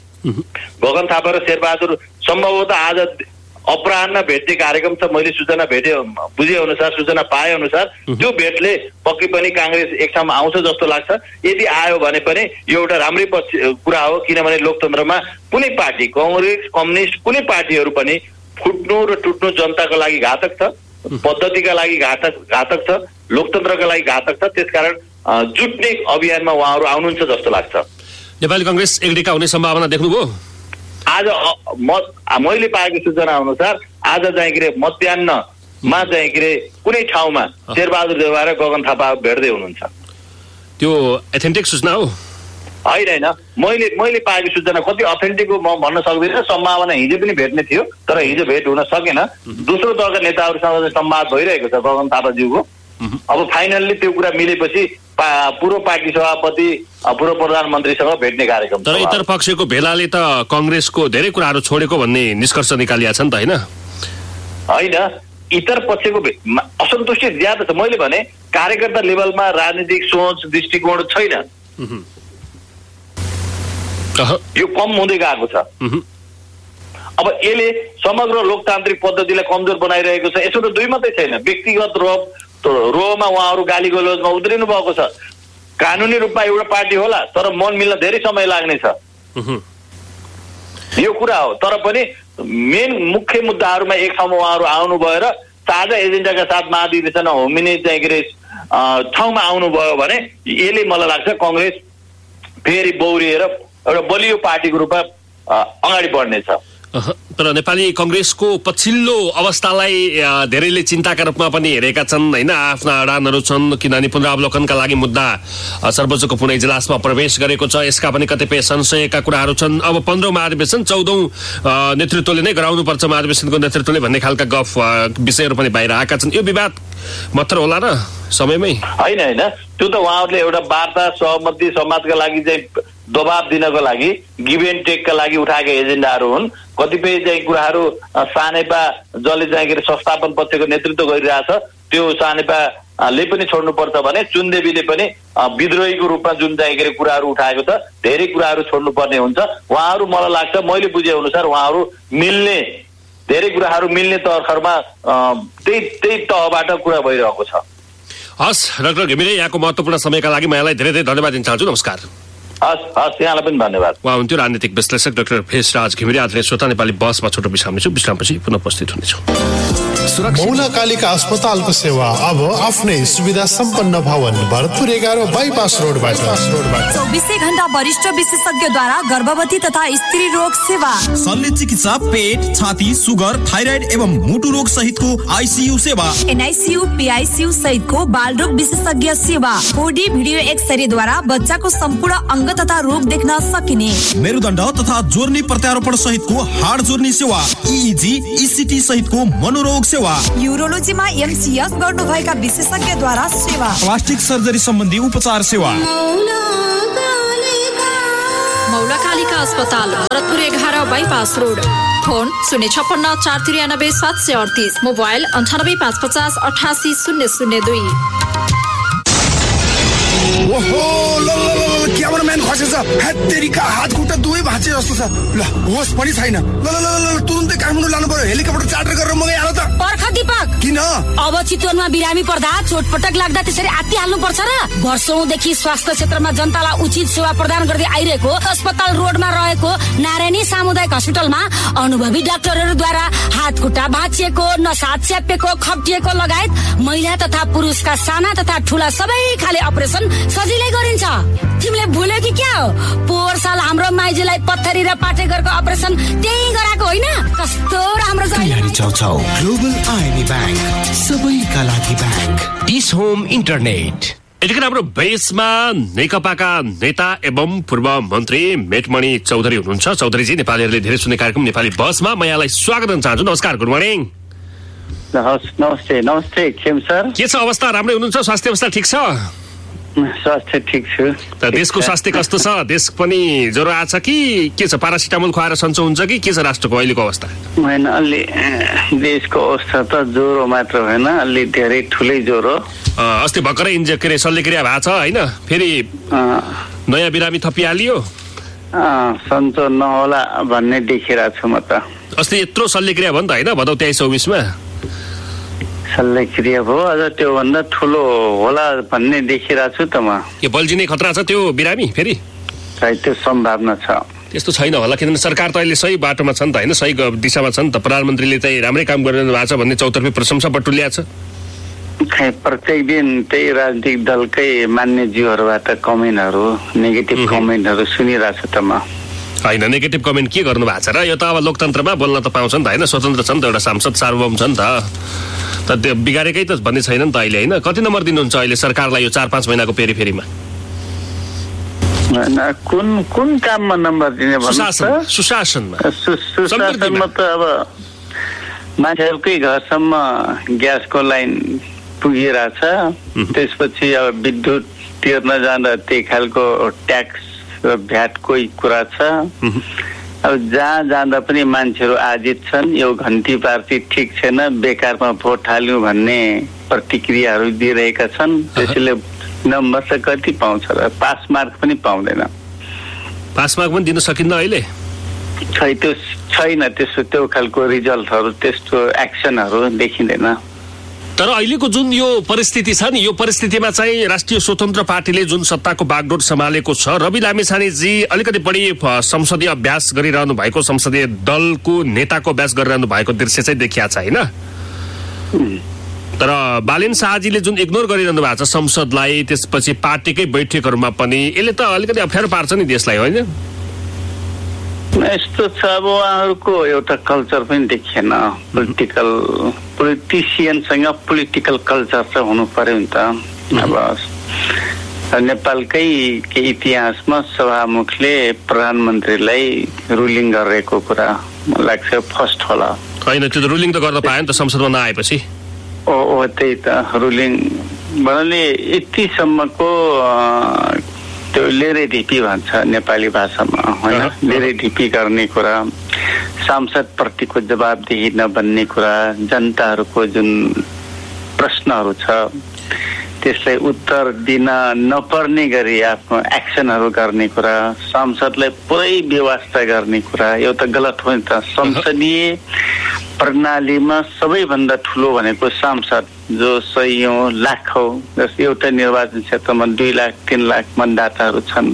गगन थापा र शेरबहादुर सम्भवतः आज अपराह्न भेट्ने कार्यक्रम छ। मैले सूचना भेटे बुझे अनुसार, सूचना पाए अनुसार त्यो भेटले पक्कै पनि काङ्ग्रेस एक ठाउँमा आउँछ जस्तो लाग्छ। यदि आयो भने पनि यो एउटा राम्रै कुरा हो, किनभने लोकतन्त्रमा कुनै पार्टी, कङ्ग्रेस, कम्युनिस्ट, कुनै पार्टीहरू पनि फुट्नु र टुट्नु जनताको लागि घातक छ, पद्धतिका लागि घातक घातक छ, लोकतन्त्रका लागि घातक छ। त्यसकारण जुट्ने अभियानमा उहाँहरू आउनुहुन्छ जस्तो लाग्छ। नेपाली कङ्ग्रेस एकीकृत हुने सम्भावना देख्नुभयो? आज म मैले पाएको सूचना अनुसार आज चाहिँ के अरे मध्याहमा चाहिँ के अरे कुनै ठाउँमा शेरबहादुर देउवा र गगन थापा भेट्दै हुनुहुन्छ। त्यो एथेन्टिक सूचना हो? होइन होइन, मैले मैले पाएको सूचना कति अथेन्टिक हो म भन्न सक्दिनँ। सम्भावना हिजो पनि भेट्ने थियो, तर हिजो भेट हुन सकेन। दोस्रो दलका नेताहरूसँग संवाद भइरहेको छ गगन थापाज्यूको। अब फाइनल्ली त्यो कुरा मिलेपछि पूर्व पार्टी सभापति, पूर्व प्रधानमन्त्रीसँग भेट्ने कार्यक्रम। तर इतर पक्षको भेलाले त कङ्ग्रेसको धेरै कुराहरू छोडेको भन्ने निष्कर्ष निकालिया छ नि त, होइन? होइन, इतर पक्षको असन्तुष्टि ज्यादा छ। मैले भने कार्यकर्ता लेभलमा राजनीतिक सोच दृष्टिकोण छैन, यो कम हुँदै गएको छ। अब यसले समग्र लोकतान्त्रिक पद्धतिलाई कमजोर बनाइरहेको छ। यसो त दुई मात्रै छैन, व्यक्तिगत रोप रोमा उहाँहरू गाली गलौजमा उद्रिनु भएको छ। कानुनी रूपमा एउटा पार्टी होला, तर मन मिल्न धेरै समय लाग्नेछ, यो कुरा हो। तर पनि मेन मुख्य मुद्दाहरूमा एक ठाउँमा उहाँहरू आउनु भएर साझा एजेन्डाका साथ महाधिवेशन होमिने चाहिँ के अरे ठाउँमा आउनुभयो भने यसले मलाई लाग्छ कङ्ग्रेस फेरि बौरिएर एउटा बलियो पार्टीको रूपमा अगाडि बढ्नेछ। तर नेपाली कङ्ग्रेसको पछिल्लो अवस्थालाई धेरैले चिन्ताका रूपमा पनि हेरेका छन्, होइन? आफ्ना अडानहरू छन्, किनभने पुनरावलोकनका लागि मुद्दा सर्वोच्चको पुणे इजलासमा प्रवेश गरेको छ। यसका पनि कतिपय संशयका कुराहरू छन्। अब पन्ध्रौँ महाधिवेशन चौधौँ नेतृत्वले नै गराउनुपर्छ, महाधिवेशनको नेतृत्वले भन्ने खालका गफ विषयहरू पनि बाहिर आएका छन्। यो विवाद मात्र होला र समयमै? होइन होइन, त्यो त उहाँहरूले एउटा वार्ता, सहमति, समाजका लागि चाहिँ दबाब दिनको लागि, गिभ एन्ड टेकका लागि उठाएका एजेन्डाहरू हुन्। कतिपय चाहिँ कुराहरू सानेपा जसले चाहिँ के अरे संस्थापन पक्षको नेतृत्व गरिरहेछ त्यो सानेपाले पनि छोड्नुपर्छ भने चुनदेवीले पनि विद्रोहीको रूपमा जुन चाहिँ के अरे कुराहरू उठाएको छ, धेरै कुराहरू छोड्नुपर्ने हुन्छ। उहाँहरू मलाई लाग्छ, मैले बुझे अनुसार उहाँहरू मिल्ने, धेरै कुराहरू मिल्ने तर्खरमा त्यही त्यही तहबाट कुरा भइरहेको छ। हस् डाक्टर घिमिरे, यहाँको महत्त्वपूर्ण समयका लागि म यहाँलाई धेरै धेरै धन्यवाद दिन चाहन्छु। नमस्कार। हस् हस्, यहाँलाई पनि धन्यवाद। उहाँ हुन्थ्यो राजनीतिक विश्लेषक डाक्टर भेषराज घिमिरे। आजले श्रोता नेपाली बसमा छोटो विश्राम लिन्छौँ। विश्रामपछि पुनः उपस्थित हुनेछौँ। मौला कालिका अस्पतालको सेवा अब आफ्नै सुविधा सम्पन्न भवन भरतपुर एघार बाइपास रोडबाट चौबिसै घण्टा वरिष्ठ विशेषज्ञद्वारा गर्भवती तथा स्त्री रोग सेवा, शल्य चिकित्सा, पेट, छाती, सुगर, थाइराइड एवं मुटु रोग सहितको आइसियु सेवा, एनआइसियु, पीआइसियु सहितको बाल रोग विशेषज्ञ सेवा, फोर डी भिडियो एक्सरे द्वारा बच्चाको सम्पूर्ण अंग तथा रोग देख्न सकिने, मेरुदण्ड तथा जोर्नी प्रत्यारोपण सहितको हाड जोर्नी सेवा, इइजी, इसिटी सहितको मनोरोग सेवा, युरोलोजीमा एमसीएस गर्नुभएका विशेषज्ञद्वारा सेवा, प्लास्टिक सर्जरी सम्बन्धी उपचार सेवा। मौला कालिका अस्पताल भरतपुर एघार बाइपास रोड। फोन शून्य छप्पन्न चार त्रियानब्बे सात सय अडतिस, मोबाइल अन्ठानब्बे पाँच पचास अठासी शून्य शून्य दुई। क्यामेराम्यान खसेछ, हेत्तेरीका हात खुट्टा दुवै भाँचे जस्तो छ। ल होस पनि छैन। ल ल ल तुरुन्तै काठमाडौँ लानु पर्यो, हेलिकप्टर चार्टर गरेर मगाइहाल त। पर्ख दीपक, किन अब चितवनमा बिरामी पर्दा चोटपटक लाग्दा त्यसरी आत्ति हाल्नु पर्छ र? वर्षौंदेखि स्वास्थ्य क्षेत्रमा जनतालाई उचित सेवा प्रदान गर्दै आइरहेको अस्पताल रोडमा रहेको नारायणी सामुदायिक हस्पिटलमा अनुभवी डाक्टरहरूद्वारा हात खुट्टा भाँचिएको, नसाद च्यापेको, खप्टिएको लगायत महिला तथा पुरुषका साना तथा ठूला सबै खाले अपरेसन सजिलै गरिन्छ। तिमीले भुल्यो कि क्या हो? पोहोर साल हाम्रो माइजूलाई पत्थरी र पाटेघरको अपरेसन त्यही गराएको होइन? कस्तो राम्रो छाउछाउ ग्लोबल आइनी ब्याङ्क, सबैका लागि ब्याङ्क। Dish home internet. यतिखेर हाम्रो बेसमा नेकपाका नेता एवं पूर्व मन्त्री मेटमणि चौधरी हुनुहुन्छ। चौधरीजी, नेपालीहरूले धेरै सुन्ने कार्यक्रम नेपाली बसमा म यहाँलाई स्वागत गर्न चाहन्छु। नमस्कार, गुड मर्निङ। नमस्ते नमस्ते खेम सर, के छ अवस्था? राम्रै हुनुहुन्छ? स्वास्थ्य अवस्था ठिक छ? स्वास्थ्य ठिक छु। त देशको स्वास्थ्य कस्तो छ? देश पनि ज्वरो आछ कि के छ? पारासिटामोल खुवाएर सन्चो हुन्छ कि के छ राष्ट्रको अहिलेको अवस्था? होइन, अलि देशको अवस्था त ज्वरो मात्र होइन, अलि धेरै ठुलै ज्वरो। अस्ति भर्खरै इन्जे के अरे शल्यक्रिया भएको छ होइन? फेरि नयाँ बिरामी थपिहालियो। सन्चो नहोला भन्ने देखिरहेको छु म त। अस्ति यत्रो शल्यक्रिया भयो नि त होइन, भदौ तेइस चौबिसमा शल्यक्रिया भयो, अझ त्योभन्दा ठुलो होला भन्ने देखिरहेको छु त म। के बल्झिने खतरा छ त्यो बिरामी फेरि? त्यो सम्भावना छ। त्यस्तो छैन होला, किनभने सरकार त अहिले सही बाटोमा छ नि त होइन, सही दिशामा छ नि त। प्रधानमन्त्रीले चाहिँ राम्रै काम गरिरहनु भएको छ भन्ने चौतर्फी प्रशंसा बटुल्या छ। खै प्रत्येक दिन त्यही राजनीतिक दलकै मान्यज्यूहरूबाट कमेन्टहरू, नेगेटिभ कमेन्टहरू सुनिरहेको छु त म। होइन, नेगेटिभ कमेन्ट के गर्नु भएको छ र? यो त अब लोकतन्त्रमा बोल्न त पाउँछ नि त होइन, स्वतन्त्र छ नि त, एउटा सांसद सार्वभौम छ नि त। त त्यो बिगारेकै त भन्ने छैन नि त अहिले होइन। कति नम्बर दिनुहुन्छ अहिले सरकारलाई यो चार पाँच महिनाको पेरिफेरीमा? कुन कुन काममा नम्बर दिने भन्नु? सुशासनमा। सुशासनमा त अब मान्छेहरूकै घरसम्म ग्यासको लाइन पुगिरहेछ, त्यसपछि अब विद्युत तिर्न जाँदा त्यही खालको ट्याक्स र भ्याटकै कुरा छ। अब जहाँ जाँदा पनि मान्छेहरू आजित छन्, यो घन्टी पार्टी ठिक छैन, बेकारमा भोट हाल्यौँ भन्ने प्रतिक्रियाहरू दिइरहेका छन्। त्यसैले नम्बर चाहिँ कति पाउँछ र? पास मार्क पनि पाउँदैन। पास मार्क पनि दिन सकिन्न अहिले? खै त्यो छैन, त्यस्तो त्यो खालको रिजल्टहरू, त्यस्तो एक्सनहरू देखिँदैन। तर अहिलेको जुन यो परिस्थिति छ नि, यो परिस्थितिमा चाहिँ राष्ट्रिय स्वतन्त्र पार्टीले जुन सत्ताको बागडोर सम्हालेको छ, रवि लामिछानेजी अलिकति बढी संसदीय अभ्यास गरिरहनु भएको, संसदीय दलको नेताको अभ्यास गरिरहनु भएको दृश्य चाहिँ देखिया छ होइन? तर बालेन शाहजीले जुन इग्नोर गरिरहनु भएको छ संसदलाई, त्यसपछि पार्टीकै बैठकहरूमा पनि, यसले त अलिकति अप्ठ्यारो पार्छ नि देशलाई होइन? यस्तो छ, अब उहाँहरूको एउटा कल्चर पनि देखिएन। पोलिटिकल पोलिटिसियनसँग पोलिटिकल कल्चर चाहिँ हुनु पर्यो नि त। अब नेपालकै केही इतिहासमा सभामुखले प्रधानमन्त्रीलाई रुलिङ गरेको कुरा मलाई लाग्छ फर्स्ट होला। होइन, त्यो त रुलिङ त गर्न पायो नि त संसदमा नआएपछि। ओ ओ त्यही त रुलिङ भन्नाले यतिसम्मको त्यो लेरे ढिपी भन्छ नेपाली भाषामा होइन, लेरे ढिपी गर्ने कुरा, सांसद प्रतिको जवाबदेही नबन्ने कुरा, जनताहरूको जुन प्रश्नहरू छ त्यसलाई उत्तर दिन नपर्ने गरी आफ्नो एक्सनहरू गर्ने कुरा, सांसदलाई पुरै व्यवस्था गर्ने कुरा, यो त गलत हो नि त। संसदीय प्रणालीमा सबैभन्दा ठुलो भनेको सांसद, जो सयौं लाखौं, जस एउटा निर्वाचन क्षेत्रमा दुई लाख तीन लाख मतदाताहरू छन्,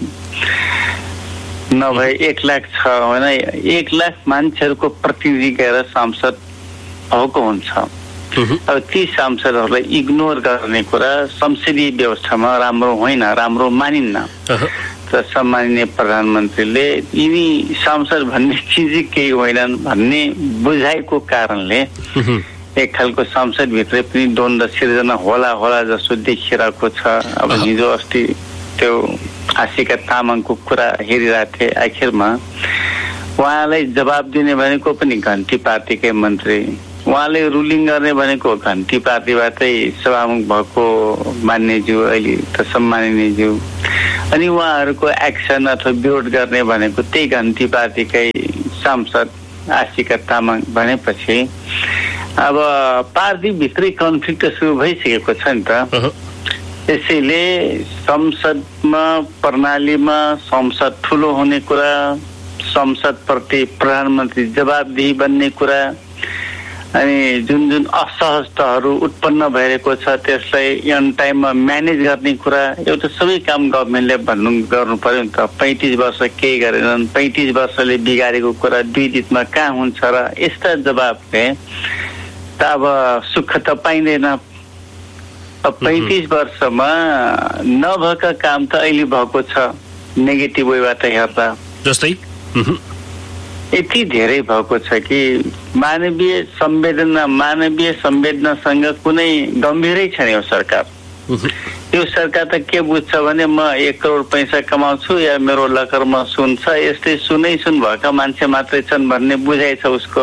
नभए एक लाख छ होइन, एक लाख मान्छेहरूको प्रतिनिधि गएर सांसद भएको हुन्छ। अब ती सांसदहरूलाई इग्नोर गर्ने कुरा संसदीय व्यवस्थामा राम्रो होइन, राम्रो मानिन्न। त सम्माननीय प्रधानमन्त्रीले यिनी सांसद भन्ने चिज केही होइनन् भन्ने बुझाइको कारणले एक खालको संसदभित्रै पनि द्वन्द्व सिर्जना होला होला जस्तो देखिरहेको छ। अब हिजो अस्ति त्यो आशिका तामाङको कुरा हेरिरहेको थिएँ, आखिरमा उहाँलाई जवाब दिने भनेको पनि घन्टी पार्टीकै मन्त्री, उहाँले रुलिङ गर्ने भनेको घन्टी पार्टीबाटै सभामुख भएको मान्यज्यू अहिले त सम्माननीयज्यू, अनि उहाँहरूको एक्सन अथवा विरोध गर्ने भनेको त्यही घन्टी पार्टीकै सांसद आशिका तामाङ भनेपछि अब पार्टीभित्रै कन्फ्लिक्ट सुरु भइसकेको छ नि त। त्यसैले संसदमा प्रणालीमा संसद ठुलो हुने कुरा, संसदप्रति प्रधानमन्त्री जवाबदेही बन्ने कुरा, अनि जुन जुन असहजताहरू उत्पन्न भइरहेको छ त्यसलाई अन टाइममा म्यानेज गर्ने कुरा, एउटा सबै काम गभर्मेन्टले भन्नु गर्नु पर्यो नि त। पैँतिस वर्ष केही गरेनन्, पैँतिस वर्षले बिगारेको कुरा दुई दिनमा कहाँ हुन्छ र? यस्ता जवाबले त अब सुख त पाइँदैन। अब पैँतिस वर्षमा नभएका काम त अहिले भएको छ, नेगेटिभ वेबाट हेर्दा जस्तै यति धेरै भएको छ कि मानवीय संवेदना मानवीय संवेदनासँग कुनै गम्भीरै छैन यो सरकार। यो सरकार त के बुझ्छ भने म एक करोड पैसा कमाउँछु या मेरो लकरमा सुन छ, यस्तै सुनै सुन भएका मान्छे मात्रै छन् भन्ने बुझाइ छ उसको।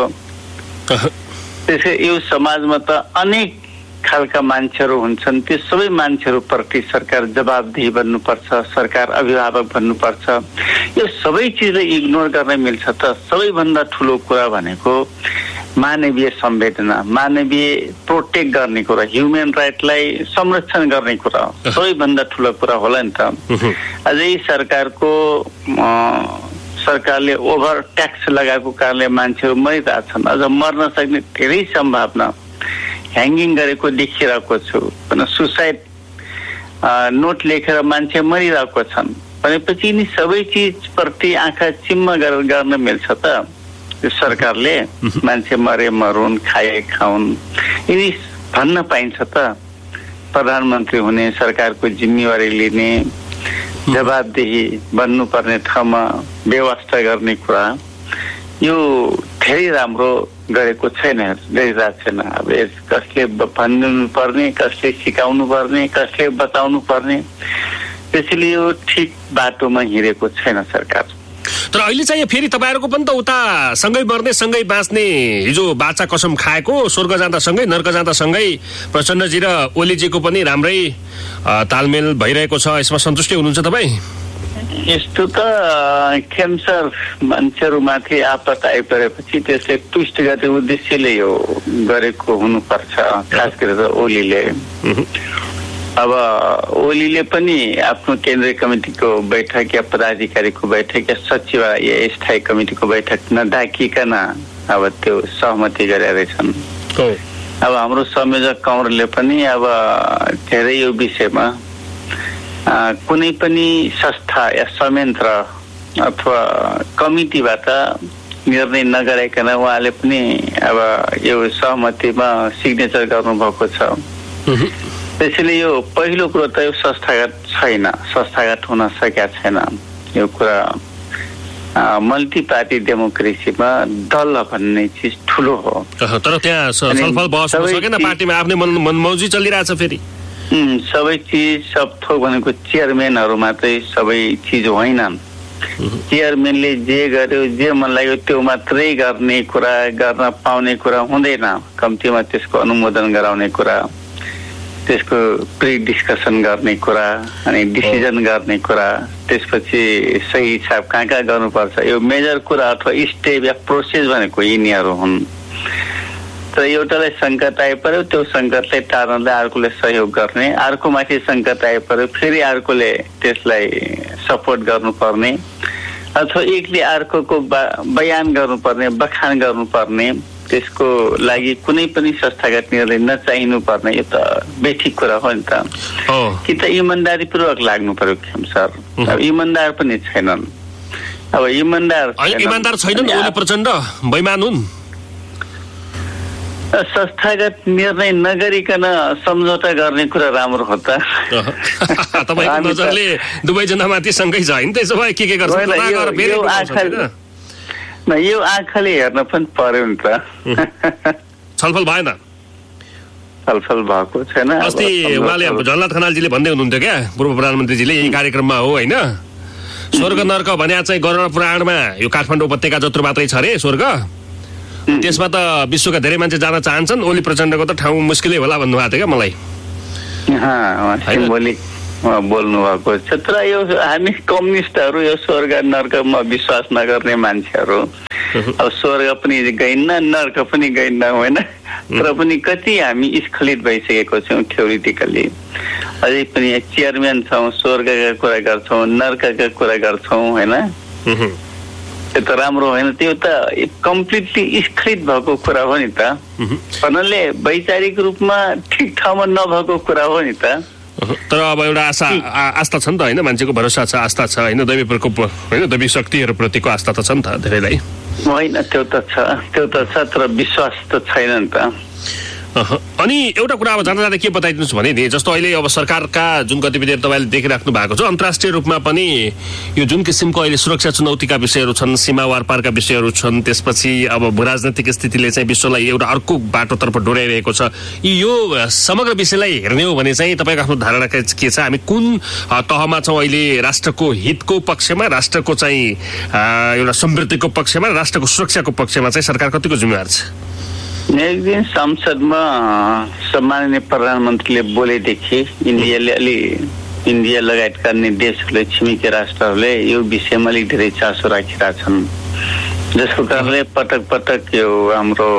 त्यसै यो समाजमा त अनेक खालका मान्छेहरू हुन्छन्, त्यो सबै मान्छेहरूप्रति सरकार जवाबदेही बन्नुपर्छ, सरकार अभिभावक बन्नुपर्छ। यो सबै चिजलाई इग्नोर गर्न मिल्छ त? सबैभन्दा ठुलो कुरा भनेको मानवीय संवेदना, मानवीय प्रोटेक्ट गर्ने कुरा, ह्युमन राइटलाई संरक्षण गर्ने कुरा सबैभन्दा ठुलो कुरा होला नि त। अझै सरकारको सरकारले ओभर ट्याक्स लगाएको कारणले मान्छेहरू मरिरहेछन्, अझ मर्न सक्ने धेरै सम्भावना ह्याङ्गिङ गरेको देखिरहेको छु। सुसाइड नोट लेखेर मान्छे मरिरहेको छन् भनेपछि यिनी सबै चिजप्रति आँखा चिम्म गरेर गर्न मिल्छ त? यो सरकारले मान्छे मरे मरुन्, खाए खाउन्, यिनी भन्न पाइन्छ त? प्रधानमन्त्री हुने, सरकारको जिम्मेवारी लिने, जवाबदेही बन्नुपर्ने ठाउँमा व्यवस्था गर्ने कुरा, यो धेरै राम्रो गरेको छैन, गरिरहेको छैन। अब यस कसले भनिदिनु पर्ने, कसले सिकाउनु पर्ने, कसले बताउनु पर्ने, त्यसैले यो ठिक बाटोमा हिँडेको छैन सरकार। तर अहिले चाहिँ फेरि तपाईँहरूको पनि त उता सँगै मर्ने सँगै बाँच्ने हिजो बाचा कसम खाएको, स्वर्ग जाँदा सँगै नर्क जाँदा सँगै प्रचण्डजी र ओलीजीको पनि राम्रै तालमेल भइरहेको छ, यसमा सन्तुष्टि हुनुहुन्छ तपाईँ? यस्तो त क्यान्सर मान्छेहरूमाथि आपत आइपरेपछि त्यसले ट्विस्ट गर्ने उद्देश्यले यो गरेको हुनुपर्छ, खास गरेर ओलीले। अब ओलीले पनि आफ्नो केन्द्रीय कमिटीको बैठक या पदाधिकारीको बैठक या सचिवालय या स्थायी कमिटीको बैठक नडाकिकन अब त्यो सहमति गरेका रहेछन्। अब हाम्रो संयोजक कौरले पनि अब धेरै यो विषयमा कुनै पनि संस्था या संयन्त्र अथवा कमिटीबाट निर्णय नगराइकन उहाँले पनि अब यो सहमतिमा सिग्नेचर गर्नुभएको छ। त्यसैले यो पहिलो कुरो त यो संस्थागत छैन, संस्थागत हुन सकेका छैन। यो कुरा मल्टी पार्टी डेमोक्रेसीमा दल भन्ने चिज ठुलो हो। तर त्यहाँ छलफल बहस सकेन, पार्टीमा आफ्नै मनमौजी चलिरहेछ। फेरि सबै चिज सब थोक भनेको चेयरम्यानहरू मात्रै सबै चिज होइनन्। चेयरम्यानले जे गर्यो, जे मन लाग्यो त्यो मात्रै गर्ने कुरा, गर्न पाउने कुरा हुँदैन। कम्तीमा त्यसको अनुमोदन गराउने कुरा, त्यसको प्री डिस्कसन गर्ने कुरा, अनि डिसिजन गर्ने कुरा, त्यसपछि सही हिसाब कहाँ कहाँ गर्नुपर्छ, यो मेजर कुरा अथवा स्टेप या प्रोसेस भनेको यिनीहरू हुन्। तर एउटालाई सङ्कट आइपर्यो, त्यो सङ्कटलाई टार्नलाई अर्कोले सहयोग गर्ने, अर्कोमाथि सङ्कट आइपर्यो फेरि अर्कोले त्यसलाई सपोर्ट गर्नुपर्ने, अथवा एकले अर्कोको बयान गर्नुपर्ने, बखान गर्नुपर्ने, त्यसको लागि कुनै पनि संस्थागत निर्णय नचाहिनु पर्ने, यो त बेठिक कुरा हो नि त। कि त इमान्दारीपूर्वक लाग्नु पर्यो खेम सर। अब इमान्दार पनि छैनन्। अब इमान्दार इमान्दार छैनन् ओली प्रचण्ड, बैमान हुन्। संस्थागत निर्णय नगरिकन सम्झौता गर्ने कुरा राम्रो हो त। तपाईँको नजरले दुवैजना माथि सँगै छ होइन, त्यसो भए के के गर्छ? यो आँखाले हेर्न पनि पर्यो नि त। छलफल भएन? छलफल भएको छैन। अस्ति उहाँले झलनाथ खनालजीले भन्दै हुनुहुन्थ्यो क्या, पूर्व प्रधानमन्त्रीजीले यही कार्यक्रममा हो होइन, स्वर्ग नर्क भने चाहिँ गरुड पुराणमा यो काठमाडौँ उपत्यका जत्रो मात्रै छ अरे स्वर्ग, त्यसमा त विश्वका धेरै मान्छे जान चाहन्छन्, ओली प्रचण्डको त ठाउँ मुस्किलै होला भन्नुभएको थियो क्या मलाई। सिम्बोलिक बोल्नु भएको छ। तर यो हामी कम्युनिस्टहरू यो स्वर्ग नर्कमा विश्वास नगर्ने मान्छेहरू, अब स्वर्ग पनि गइन्न नर्क पनि गइन्न होइन, तर पनि कति हामी स्खलित भइसकेको छौँ थ्योरिटिकली। अझै पनि चेयरम्यान छौँ, स्वर्गका कुरा गर्छौँ, नर्कका कुरा गर्छौँ होइन, त्यो त राम्रो होइन, त्यो त कम्प्लिटली स्खलित भएको कुरा हो नि त। भन्नाले वैचारिक रूपमा ठिक ठाउँमा नभएको कुरा हो नि त। तर अब एउटा आशा आस्था छ नि त होइन, मान्छेको भरोसा छ, आस्था छ होइन, दैवी प्रकोप होइन, दैवी शक्तिहरूप्रतिको आस्था त छ नि त धेरैलाई। होइन त्यो त छ, त्यो त छ, तर विश्वास त छैन नि त। अनि एउटा कुरा अब जाँदा जाँदा के बताइदिनुहोस् भने नि, जस्तो अहिले अब सरकारका जुन गतिविधिहरू तपाईँले देखिराख्नु भएको छ, अन्तर्राष्ट्रिय रूपमा पनि यो जुन किसिमको अहिले सुरक्षा चुनौतीका विषयहरू छन्, सीमा वारपारका विषयहरू छन्, त्यसपछि अब राजनैतिक स्थितिले चाहिँ विश्वलाई एउटा अर्को बाटोतर्फ डोर्याइरहेको छ, यो समग्र विषयलाई हेर्ने हो भने चाहिँ तपाईँको आफ्नो धारणा के छ? हामी कुन तहमा छौँ अहिले? राष्ट्रको हितको पक्षमा, राष्ट्रको चाहिँ एउटा समृद्धिको पक्षमा, राष्ट्रको सुरक्षाको पक्षमा चाहिँ सरकार कतिको जिम्मेवार छ? एक दिन संसदमा सम्माननीय प्रधानमन्त्रीले बोलेदेखि इन्डियाले अलि इन्डिया लगायतका अन्य देशहरूले, छिमेकी राष्ट्रहरूले यो विषयमा अलिक धेरै चासो राखिरहेछन्, जसको कारणले पटक पटक यो हाम्रो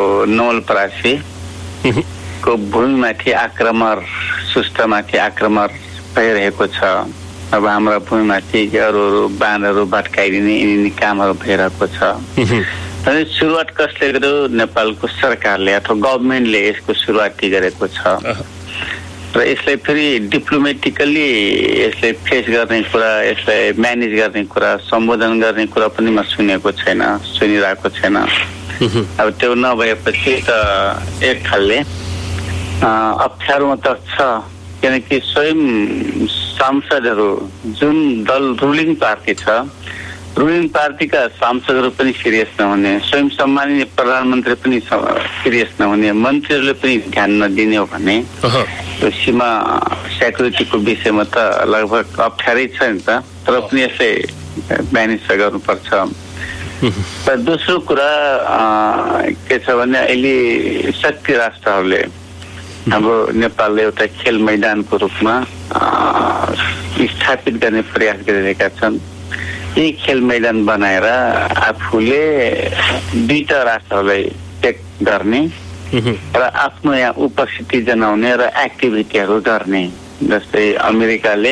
नवलपरासीको भूमिमाथि आक्रमण, सुष्टमाथि आक्रमण भइरहेको छ। अब हाम्रा भूमिमाथि अरू अरू बाँधहरू भत्काइदिने यिनी कामहरू भइरहेको छ। अनि सुरुवात कसले गर्यो? नेपालको सरकारले अथवा गभर्मेन्टले यसको सुरुवाती गरेको छ र यसलाई फेरि डिप्लोमेटिकली यसलाई फेस गर्ने कुरा, यसलाई म्यानेज गर्ने कुरा, सम्बोधन गर्ने कुरा पनि म सुनेको छैन, सुनिरहेको छैन। अब त्यो नभएपछि त एक खालले अप्ठ्यारोमा त छ, किनकि स्वयं सांसदहरू जुन दल रुलिङ पार्टी छ, रुलिङ पार्टीका सांसदहरू पनि सिरियस नहुने, स्वयं सम्माननीय प्रधानमन्त्री पनि सिरियस नहुने, मन्त्रीहरूले पनि ध्यान नदिने हो भने यो सीमा सेक्युरिटीको विषयमा त लगभग अप्ठ्यारै छ नि त, तर पनि यसले म्यानेज गर्नुपर्छ। र दोस्रो कुरा के छ भने अहिले शक्ति राष्ट्रहरूले हाम्रो नेपालले एउटा खेल मैदानको रूपमा स्थापित गर्ने प्रयास गरिरहेका छन्। यही खेल मैदान बनाएर आफूले दुईटा राष्ट्रलाई टेक गर्ने र आफ्नो यहाँ उपस्थिति जनाउने र एक्टिभिटीहरू गर्ने, जस्तै अमेरिकाले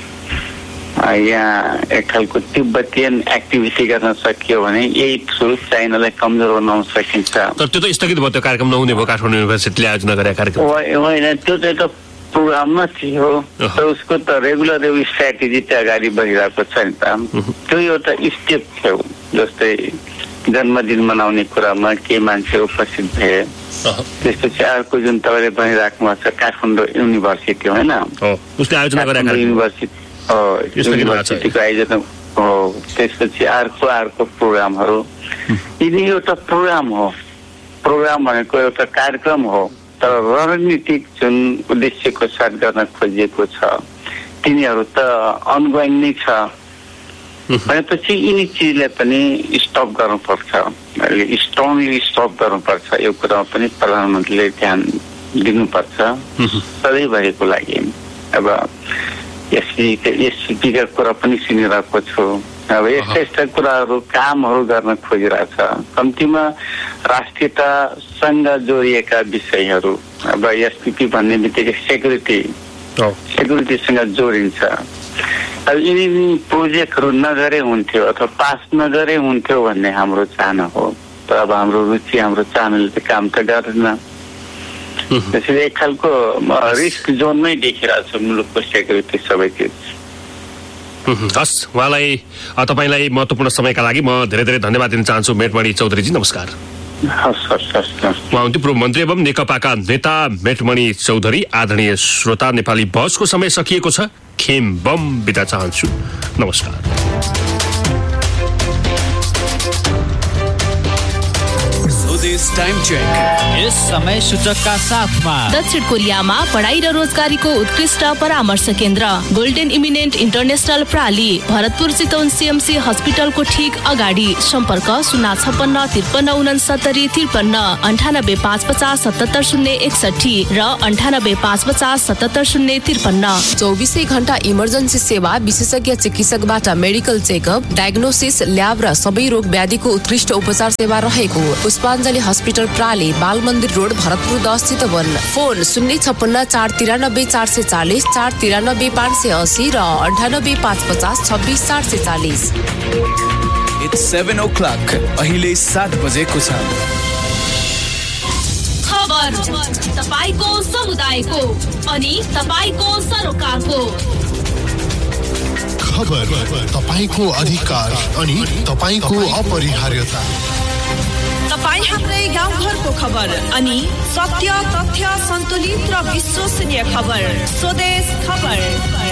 यहाँ एक खालको तिब्बतियन एक्टिभिटी गर्न सकियो भने यही थ्रु चाइनालाई कमजोर बनाउन सकिन्छ। तर त्यो त स्थगित भयो, त्यो कार्यक्रम नहुने भयो, काठमाडौँ युनिभर्सिटीले आयोजना गरेको कार्यक्रम होइन, त्यो चाहिँ त प्रोग्राममा थियो, तर उसको त रेगुलर एउटा स्ट्राटेजी चाहिँ अगाडि बढिरहेको छ नि त। त्यो एउटा स्टेप थियो, जस्तै जन्मदिन मनाउने कुरामा के मान्छे उपस्थित भए, त्यसपछि अर्को जुन तपाईँले भनिराख्नु भएको छ काठमाडौँ युनिभर्सिटी होइन, युनिभर्सिटी युनिभर्सिटीको आयोजना हो, त्यसपछि अर्को अर्को प्रोग्रामहरू, यिनी एउटा प्रोग्राम हो। प्रोग्राम भनेको एउटा कार्यक्रम हो, तर रणनीतिक जुन उद्देश्यको साथ गर्न खोजिएको छ तिनीहरू त अनगोइङ नै छ। भनेपछि यिनी चिजलाई पनि स्टप गर्नुपर्छ, स्ट्रङली स्टप गर्नुपर्छ। यो कुरामा पनि प्रधानमन्त्रीले ध्यान दिनुपर्छ सधैँभरिको लागि। अब एससीपीका कुरा पनि सुनिरहेको छु, अब यस्ता यस्ता कुराहरू कामहरू गर्न खोजिरहेछ। कम्तीमा राष्ट्रियतासँग जोडिएका विषयहरू, अब एसपीपी भन्ने बित्तिकै सेक्युरिटी सेक्युरिटीसँग जोडिन्छ। अब यिनी प्रोजेक्टहरू नगरे हुन्थ्यो अथवा पास नगरे हुन्थ्यो भन्ने हाम्रो चाहना हो, तर अब हाम्रो रुचि हाम्रो चाहनाले त काम त गर्दैन। त्यसैले एक खालको रिस्क जोनमै देखिरहेको छ मुलुकको सेक्युरिटी सबैतिर। हस्, उहाँलाई तपाईँलाई महत्त्वपूर्ण समयका लागि म धेरै धेरै धन्यवाद दिन चाहन्छु मेटमणि चौधरीजी। नमस्कार। हस् हस् हस् उहाँ हुन्थ्यो पूर्व मन्त्री एवं नेकपाका नेता मेटमणि चौधरी। आदरणीय श्रोता, नेपाली बसको समय सकिएको छ। खेम बम बिदा चाहन्छु। नमस्कार। टाइम चेक यस समय सूचकका साथमा दक्षिण कोरियामा पढाइ र रोजगारीको उत्कृष्ट परामर्श केन्द्र golden eminent international प्राली, Bharatpur Chitwan CMC हस्पिटलको ठिक अगाडि। सम्पर्क शून्य छप्पन्न त्रिपन्न उनसत्तरी त्रिपन्न अन्ठानब्बे पाँच पचास सतहत्तर शून्य एकसठी र अन्ठानब्बे पाँच पचास सतहत्तर शून्य त्रिपन्न। चौबिसै घण्टा इमर्जेन्सी सेवा, विशेषज्ञ चिकित्सकबाट मेडिकल चेकअप, डायग्नोसिस, ल्याब र सबै रोग व्याधिको उत्कृष्ट उपचार सेवा रहेको पुष्पाञ्जली हस्पिटल प्राली, बाल मन्दिर रोड, भरतपुर दस चितवन। फोन शून्य छप्पन्न चार तिरानब्बे चार सय चालिस, चार तिरानब्बे पाँच सय असी र अन्ठानब्बे पाँच पचास छब्बिस चार सय चालिस। इट्स सेभेन ओ क्लक, अहिले सात बजेको छ। खबर तपाईको समुदायको अनि तपाईको सरोकारको। खबर तपाईको अधिकार अनि तपाईको अपरिहार्यता। तपाईँ हाम्रै गाउँघरको खबर अनि सत्य, तथ्य, सन्तुलित र विश्वसनीय खबर। स्वदेश खबर।